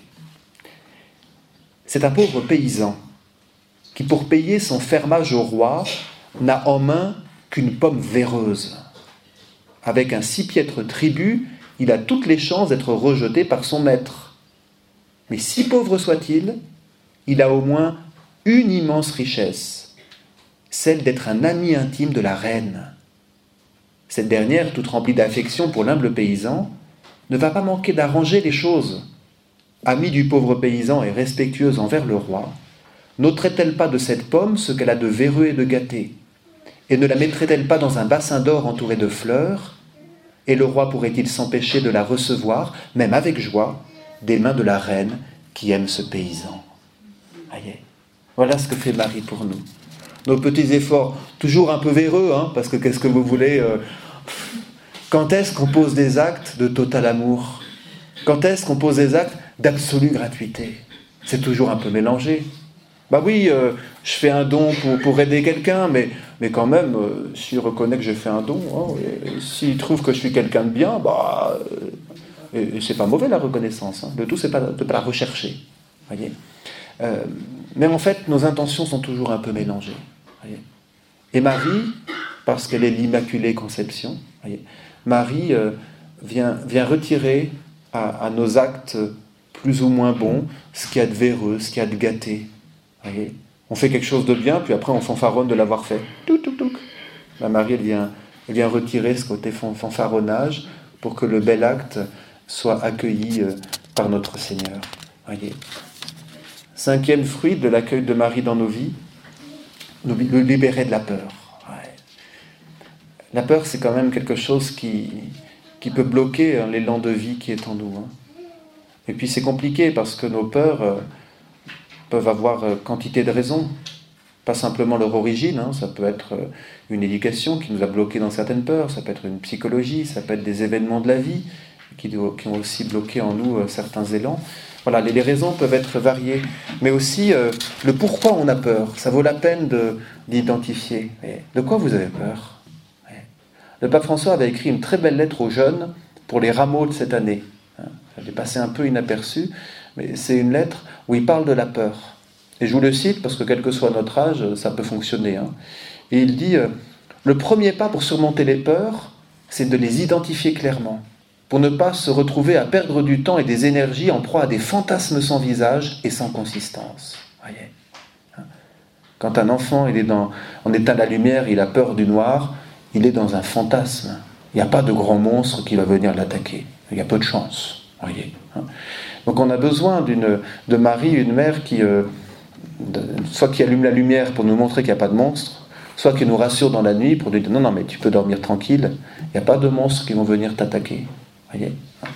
C'est un pauvre paysan qui, pour payer son fermage au roi, n'a en main qu'une pomme véreuse. Avec un si piètre tribut, il a toutes les chances d'être rejeté par son maître. Mais si pauvre soit-il, il a au moins une immense richesse, celle d'être un ami intime de la reine. Cette dernière, toute remplie d'affection pour l'humble paysan, ne va pas manquer d'arranger les choses. Amie du pauvre paysan et respectueuse envers le roi, n'ôterait-elle pas de cette pomme ce qu'elle a de véreux et de gâté, et ne la mettrait-elle pas dans un bassin d'or entouré de fleurs, et le roi pourrait-il s'empêcher de la recevoir, même avec joie, des mains de la reine qui aime ce paysan. Voyez, voilà ce que fait Marie pour nous. Nos petits efforts, toujours un peu véreux, hein, parce que qu'est-ce que vous voulez euh, quand est-ce qu'on pose des actes de total amour? Quand est-ce qu'on pose des actes d'absolue gratuité? C'est toujours un peu mélangé. Bah oui, euh, je fais un don pour, pour aider quelqu'un, mais, mais quand même, euh, s'il reconnaît que j'ai fait un don, hein, et, et s'il trouve que je suis quelqu'un de bien, bah, euh, et, et c'est pas mauvais la reconnaissance. Hein. Le tout, c'est pas, de ne pas la rechercher. Voyez. Euh, mais en fait, nos intentions sont toujours un peu mélangées. Voyez. Et Marie, parce qu'elle est l'Immaculée Conception, voyez, Marie euh, vient, vient retirer à, à nos actes plus ou moins bons ce qu'il y a de véreux, ce qu'il y a de gâté. Voyez. On fait quelque chose de bien, puis après on fanfaronne de l'avoir fait. Touc, touc, touc. La Marie, elle vient, elle vient retirer ce côté fanfaronnage pour que le bel acte soit accueilli euh, par notre Seigneur. Voyez. Cinquième fruit de l'accueil de Marie dans nos vies, nous libérer de la peur. Ouais. La peur, c'est quand même quelque chose qui, qui peut bloquer hein, l'élan de vie qui est en nous. Hein. Et puis c'est compliqué parce que nos peurs euh, peuvent avoir euh, quantité de raisons. Pas simplement leur origine, hein, ça peut être euh, une éducation qui nous a bloqués dans certaines peurs, ça peut être une psychologie, ça peut être des événements de la vie qui, qui ont aussi bloqué en nous euh, certains élans. Voilà, les, les raisons peuvent être variées, mais aussi euh, le pourquoi on a peur. Ça vaut la peine de, d'identifier. Et de quoi vous avez peur? Le pape François avait écrit une très belle lettre aux jeunes pour les rameaux de cette année. Elle est passée un peu inaperçue, mais c'est une lettre où il parle de la peur. Et je vous le cite parce que quel que soit notre âge, ça peut fonctionner. Hein. Et il dit euh, « Le premier pas pour surmonter les peurs, c'est de les identifier clairement, pour ne pas se retrouver à perdre du temps et des énergies en proie à des fantasmes sans visage et sans consistance. » Voyez. Quand un enfant il est dans, en état de la lumière, il a peur du noir, il est dans un fantasme. Il n'y a pas de grand monstre qui va venir l'attaquer. Il y a peu de chance. Voyez. Donc on a besoin d'une, de Marie, une mère qui, euh, de, soit qui allume la lumière pour nous montrer qu'il n'y a pas de monstre, soit qui nous rassure dans la nuit pour nous dire non, non, mais tu peux dormir tranquille, il n'y a pas de monstres qui vont venir t'attaquer. Voyez.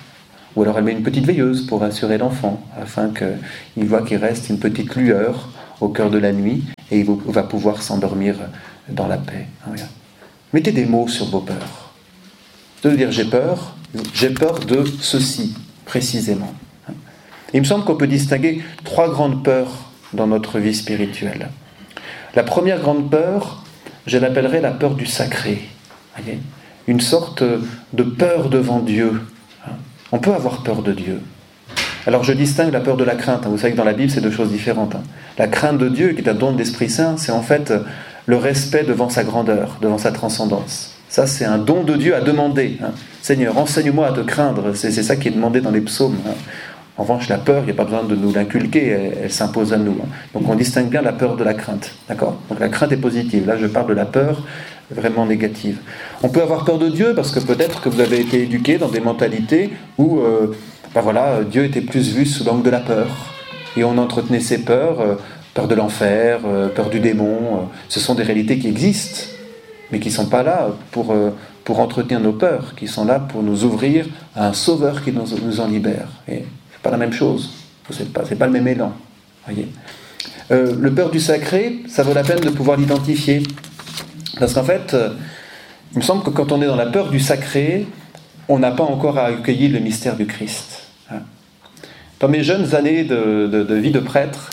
Ou alors elle met une petite veilleuse pour rassurer l'enfant, afin qu'il voit qu'il reste une petite lueur au cœur de la nuit, et il va pouvoir s'endormir dans la paix. Mettez des mots sur vos peurs. De dire j'ai peur, j'ai peur de ceci, précisément. Il me semble qu'on peut distinguer trois grandes peurs dans notre vie spirituelle. La première grande peur, je l'appellerais la peur du sacré. Voyez, une sorte de peur devant Dieu. On peut avoir peur de Dieu. Alors je distingue la peur de la crainte. Vous savez que dans la Bible, c'est deux choses différentes. La crainte de Dieu, qui est un don de l'Esprit Saint, c'est en fait le respect devant sa grandeur, devant sa transcendance. Ça, c'est un don de Dieu à demander. Seigneur, enseigne-moi à te craindre. C'est, c'est ça qui est demandé dans les psaumes. En revanche, la peur, il n'y a pas besoin de nous l'inculquer, elle, elle s'impose à nous. Donc on distingue bien la peur de la crainte. D'accord ? Donc la crainte est positive. Là, je parle de la peur vraiment négative. On peut avoir peur de Dieu parce que peut-être que vous avez été éduqué dans des mentalités où euh, ben voilà, Dieu était plus vu sous l'angle de la peur. Et on entretenait ces peurs, euh, peur de l'enfer, euh, peur du démon. Euh, ce sont des réalités qui existent, mais qui ne sont pas là pour, euh, pour entretenir nos peurs, qui sont là pour nous ouvrir à un sauveur qui nous, nous en libère. Et pas la même chose, c'est pas, c'est pas le même élan. Voyez. Euh, le peur du sacré, ça vaut la peine de pouvoir l'identifier. Parce qu'en fait, euh, il me semble que quand on est dans la peur du sacré, on n'a pas encore accueilli le mystère du Christ. Hein. Dans mes jeunes années de, de, de vie de prêtre,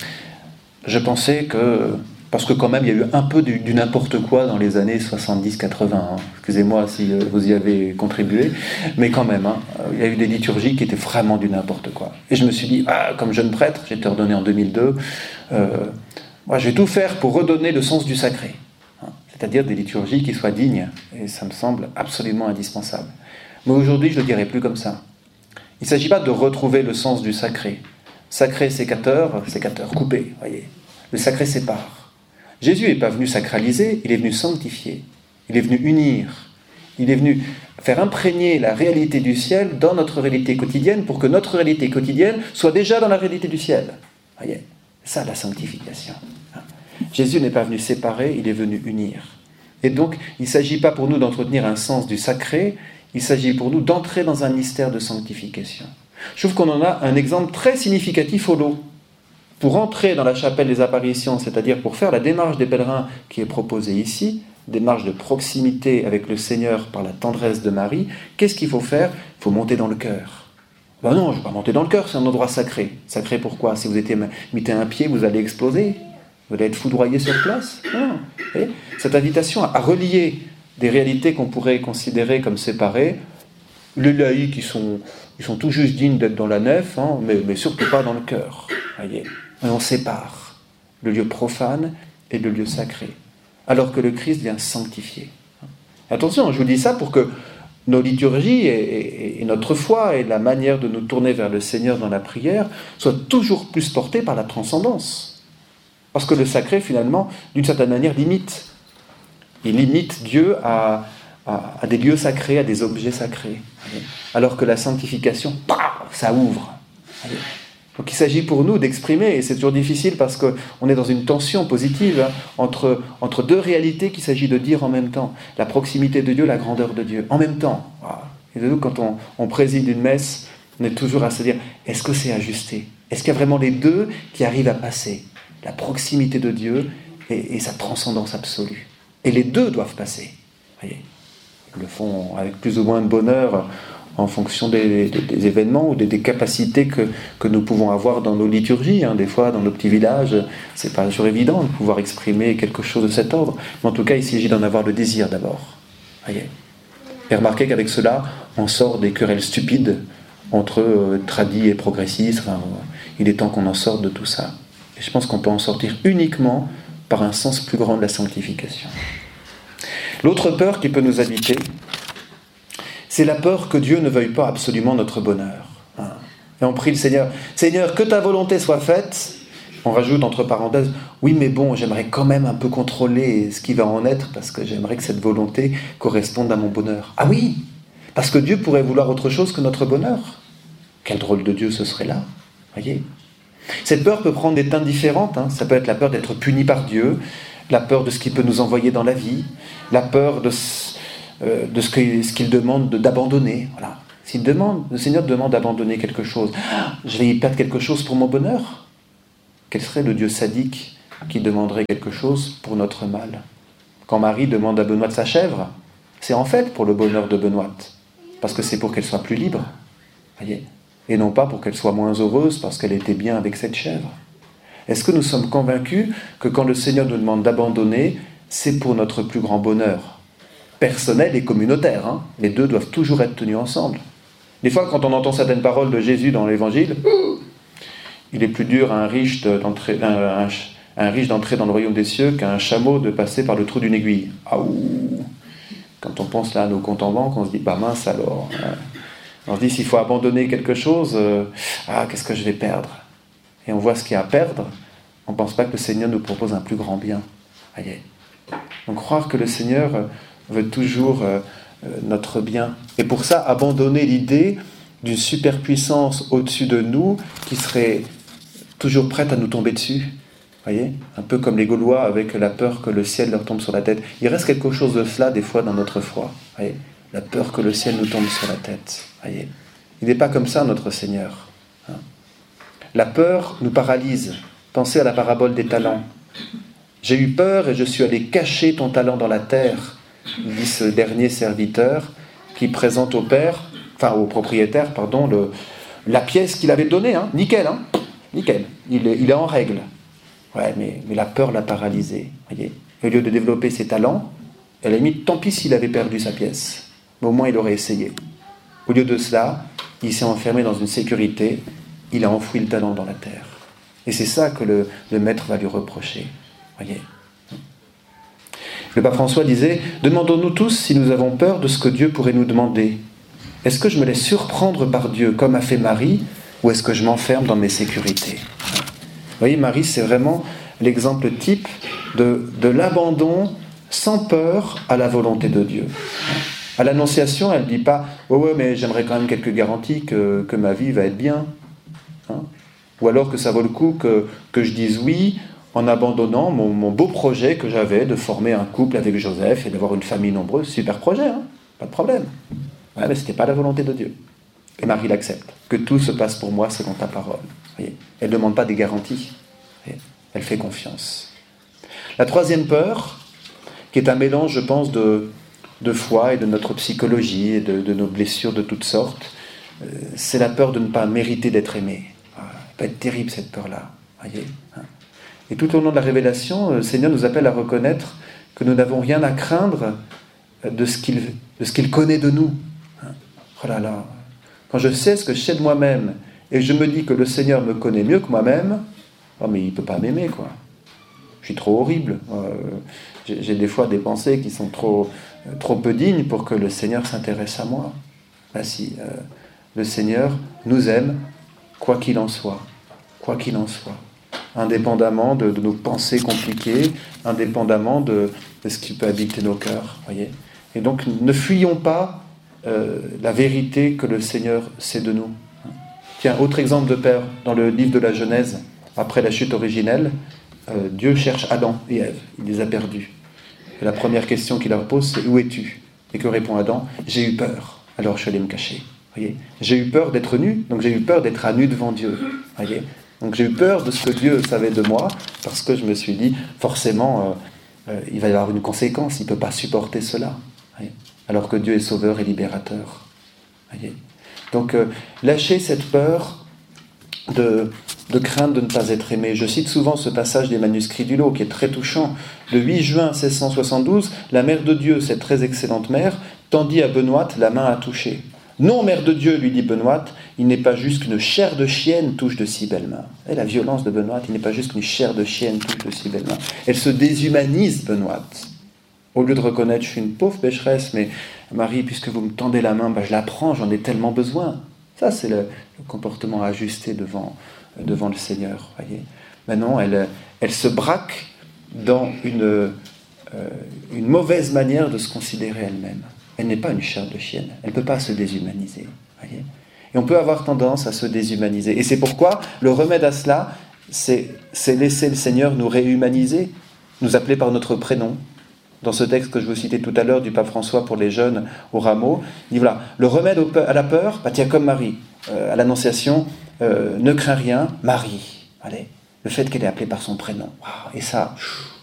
je pensais que, parce que quand même il y a eu un peu du, du n'importe quoi dans les années soixante-dix quatre-vingts, hein. Excusez-moi si vous y avez contribué, mais quand même, hein, il y a eu des liturgies qui étaient vraiment du n'importe quoi. Et je me suis dit, ah, comme jeune prêtre, j'ai été ordonné en deux mille deux, euh, moi je vais tout faire pour redonner le sens du sacré, hein, c'est-à-dire des liturgies qui soient dignes, et ça me semble absolument indispensable. Mais aujourd'hui, je ne le dirai plus comme ça. Il ne s'agit pas de retrouver le sens du sacré. Sacré sécateur, sécateur coupé, voyez. Le sacré sépare. Jésus n'est pas venu sacraliser, il est venu sanctifier. Il est venu unir. Il est venu faire imprégner la réalité du ciel dans notre réalité quotidienne pour que notre réalité quotidienne soit déjà dans la réalité du ciel. Voyez, c'est ça la sanctification. Jésus n'est pas venu séparer, il est venu unir. Et donc, il ne s'agit pas pour nous d'entretenir un sens du sacré, il s'agit pour nous d'entrer dans un mystère de sanctification. Je trouve qu'on en a un exemple très significatif au lot. Pour entrer dans la chapelle des apparitions, c'est-à-dire pour faire la démarche des pèlerins qui est proposée ici, démarche de proximité avec le Seigneur par la tendresse de Marie, qu'est-ce qu'il faut faire ? Il faut monter dans le cœur. Ben non, je ne vais pas monter dans le cœur, c'est un endroit sacré. Sacré pourquoi ? Si vous étiez mettez un pied, vous allez exploser. Vous allez être foudroyé sur place. Non. Et cette invitation à relier des réalités qu'on pourrait considérer comme séparées, les laïcs, ils sont, ils sont tout juste dignes d'être dans la nef, hein, mais, mais surtout pas dans le cœur. Voyez. Et on sépare le lieu profane et le lieu sacré, alors que le Christ vient sanctifier. Attention, je vous dis ça pour que nos liturgies et, et, et notre foi et la manière de nous tourner vers le Seigneur dans la prière soient toujours plus portées par la transcendance. Parce que le sacré, finalement, d'une certaine manière, limite. Il limite Dieu à, à, à des lieux sacrés, à des objets sacrés. Alors que la sanctification, paf, ça ouvre. Donc il s'agit pour nous d'exprimer, et c'est toujours difficile parce qu'on est dans une tension positive hein, entre, entre deux réalités qu'il s'agit de dire en même temps. La proximité de Dieu, la grandeur de Dieu, en même temps. Et de nous, quand on, on préside une messe, on est toujours à se dire, est-ce que c'est ajusté ? Est-ce qu'il y a vraiment les deux qui arrivent à passer ? La proximité de Dieu et, et sa transcendance absolue. Et les deux doivent passer. Voyez, ils le font avec plus ou moins de bonheur en fonction des, des, des événements ou des, des capacités que, que nous pouvons avoir dans nos liturgies. Hein. Des fois, dans nos petits villages, c'est pas toujours évident de pouvoir exprimer quelque chose de cet ordre. Mais en tout cas, il s'agit d'en avoir le désir d'abord. Voyez. Et remarquez qu'avec cela, on sort des querelles stupides entre euh, tradis et progressistes. Enfin, il est temps qu'on en sorte de tout ça. Et je pense qu'on peut en sortir uniquement par un sens plus grand de la sanctification. L'autre peur qui peut nous habiter, c'est la peur que Dieu ne veuille pas absolument notre bonheur. Et on prie le Seigneur, « Seigneur, que ta volonté soit faite !» On rajoute entre parenthèses, « Oui, mais bon, j'aimerais quand même un peu contrôler ce qui va en être, parce que j'aimerais que cette volonté corresponde à mon bonheur. » Ah oui, parce que Dieu pourrait vouloir autre chose que notre bonheur. Quel drôle de Dieu ce serait là, voyez. Cette peur peut prendre des teintes différentes. Hein. Ça peut être la peur d'être puni par Dieu, la peur de ce qu'il peut nous envoyer dans la vie, la peur de, euh, de ce, que, ce qu'il demande de, d'abandonner. Voilà. S'il demande, le Seigneur demande d'abandonner quelque chose, ah, je vais y perdre quelque chose pour mon bonheur. Quel serait le Dieu sadique qui demanderait quelque chose pour notre mal? Quand Marie demande à Benoît sa chèvre, c'est en fait pour le bonheur de Benoît, parce que c'est pour qu'elle soit plus libre, voyez, et non pas pour qu'elle soit moins heureuse parce qu'elle était bien avec cette chèvre. Est-ce que nous sommes convaincus que quand le Seigneur nous demande d'abandonner, c'est pour notre plus grand bonheur personnel et communautaire, hein. Les deux doivent toujours être tenus ensemble. Des fois, quand on entend certaines paroles de Jésus dans l'Évangile, il est plus dur à un riche d'entrer, un, un, un riche d'entrer dans le royaume des cieux qu'à un chameau de passer par le trou d'une aiguille. Ah ouh. Quand on pense là à nos comptes en banque, on se dit, bah mince alors. Hein. On se dit, s'il faut abandonner quelque chose, euh, ah, qu'est-ce que je vais perdre? Et on voit ce qu'il y a à perdre, on ne pense pas que le Seigneur nous propose un plus grand bien. Voyez. Donc croire que le Seigneur veut toujours euh, notre bien. Et pour ça, abandonner l'idée d'une superpuissance au-dessus de nous qui serait toujours prête à nous tomber dessus. Voyez, un peu comme les Gaulois avec la peur que le ciel leur tombe sur la tête. Il reste quelque chose de cela des fois dans notre foi. Voyez, la peur que le ciel nous tombe sur la tête. Voyez, il n'est pas comme ça notre Seigneur. Hein. La peur nous paralyse. Pensez à la parabole des talents. J'ai eu peur et je suis allé cacher ton talent dans la terre, dit ce dernier serviteur qui présente au père, enfin au propriétaire, pardon, le, la pièce qu'il avait donnée. Hein. Nickel, hein. Nickel. Il est, il est en règle. Ouais, mais, mais la peur l'a paralysé. Voyez. Au lieu de développer ses talents, à la limite, tant pis s'il avait perdu sa pièce. Mais au moins, il aurait essayé. Au lieu de cela, il s'est enfermé dans une sécurité. Il a enfoui le talent dans la terre. Et c'est ça que le, le maître va lui reprocher. Voyez. Le pape François disait « Demandons-nous tous si nous avons peur de ce que Dieu pourrait nous demander. Est-ce que je me laisse surprendre par Dieu comme a fait Marie, ou est-ce que je m'enferme dans mes sécurités ?» Vous voyez, Marie, c'est vraiment l'exemple type de, de l'abandon sans peur à la volonté de Dieu. À l'Annonciation, elle ne dit pas « Ouais, ouais, mais j'aimerais quand même quelques garanties que, que ma vie va être bien. Hein » Ou alors que ça vaut le coup que, que je dise oui en abandonnant mon, mon beau projet que j'avais de former un couple avec Joseph et d'avoir une famille nombreuse. Super projet, hein, pas de problème. Ouais, mais ce n'était pas la volonté de Dieu. Et Marie l'accepte. Que tout se passe pour moi selon ta parole. Voyez, elle ne demande pas des garanties. Voyez, elle fait confiance. La troisième peur, qui est un mélange, je pense, de, de foi et de notre psychologie et de, de nos blessures de toutes sortes, euh, c'est la peur de ne pas mériter d'être aimé. Ça peut être terrible, cette peur-là. Voyez, hein. Et tout au long de la révélation, le Seigneur nous appelle à reconnaître que nous n'avons rien à craindre de ce qu'il, de ce qu'il connaît de nous. Oh là là, quand je sais ce que je sais de moi-même et je me dis que le Seigneur me connaît mieux que moi-même, oh mais il ne peut pas m'aimer, quoi. Je suis trop horrible. Euh, j'ai, j'ai des fois des pensées qui sont trop, euh, trop peu dignes pour que le Seigneur s'intéresse à moi. Ben si, euh, le Seigneur nous aime, quoi qu'il en soit. Quoi qu'il en soit. Indépendamment de, de nos pensées compliquées, indépendamment de, de ce qui peut habiter nos cœurs. Voyez. Et donc, ne fuyons pas euh, la vérité que le Seigneur sait de nous. Tiens, autre exemple de peur, dans le livre de la Genèse, après la chute originelle, euh, Dieu cherche Adam et Ève, il les a perdus. Et la première question qu'il leur pose, c'est « Où es-tu » Et que répond Adam ? « J'ai eu peur, alors je suis allé me cacher. » Voyez. J'ai eu peur d'être nu, donc j'ai eu peur d'être à nu devant Dieu. Voyez. Donc j'ai eu peur de ce que Dieu savait de moi, parce que je me suis dit, forcément, euh, euh, il va y avoir une conséquence, il ne peut pas supporter cela. Voyez. Alors que Dieu est sauveur et libérateur. Voyez. Donc euh, lâchez cette peur de, de crainte de ne pas être aimé. Je cite souvent ce passage des manuscrits du Lot, qui est très touchant. Le huit juin seize cent soixante-douze, la mère de Dieu, cette très excellente mère, tendit à Benoît la main à toucher. « Non, mère de Dieu, lui dit Benoît, il n'est pas juste qu'une chair de chienne touche de si belles mains. » Et la violence de Benoît, il n'est pas juste qu'une chair de chienne touche de si belles mains. Elle se déshumanise, Benoît. Au lieu de reconnaître, je suis une pauvre pécheresse, mais Marie, puisque vous me tendez la main, ben je la prends, j'en ai tellement besoin. Ça, c'est le, le comportement ajusté devant, devant le Seigneur. Voyez. Maintenant, elle, elle se braque dans une, euh, une mauvaise manière de se considérer elle-même. Elle n'est pas une chair de chienne. Elle ne peut pas se déshumaniser. Voyez. Et on peut avoir tendance à se déshumaniser. Et c'est pourquoi le remède à cela, c'est, c'est laisser le Seigneur nous réhumaniser, nous appeler par notre prénom, dans ce texte que je vous citais tout à l'heure du pape François pour les jeunes au rameau. Il dit voilà, le remède au pe- à la peur, bah tiens, comme Marie, euh, à l'Annonciation, euh, ne crains rien, Marie. Allez, le fait qu'elle est appelée par son prénom. Wow, et ça,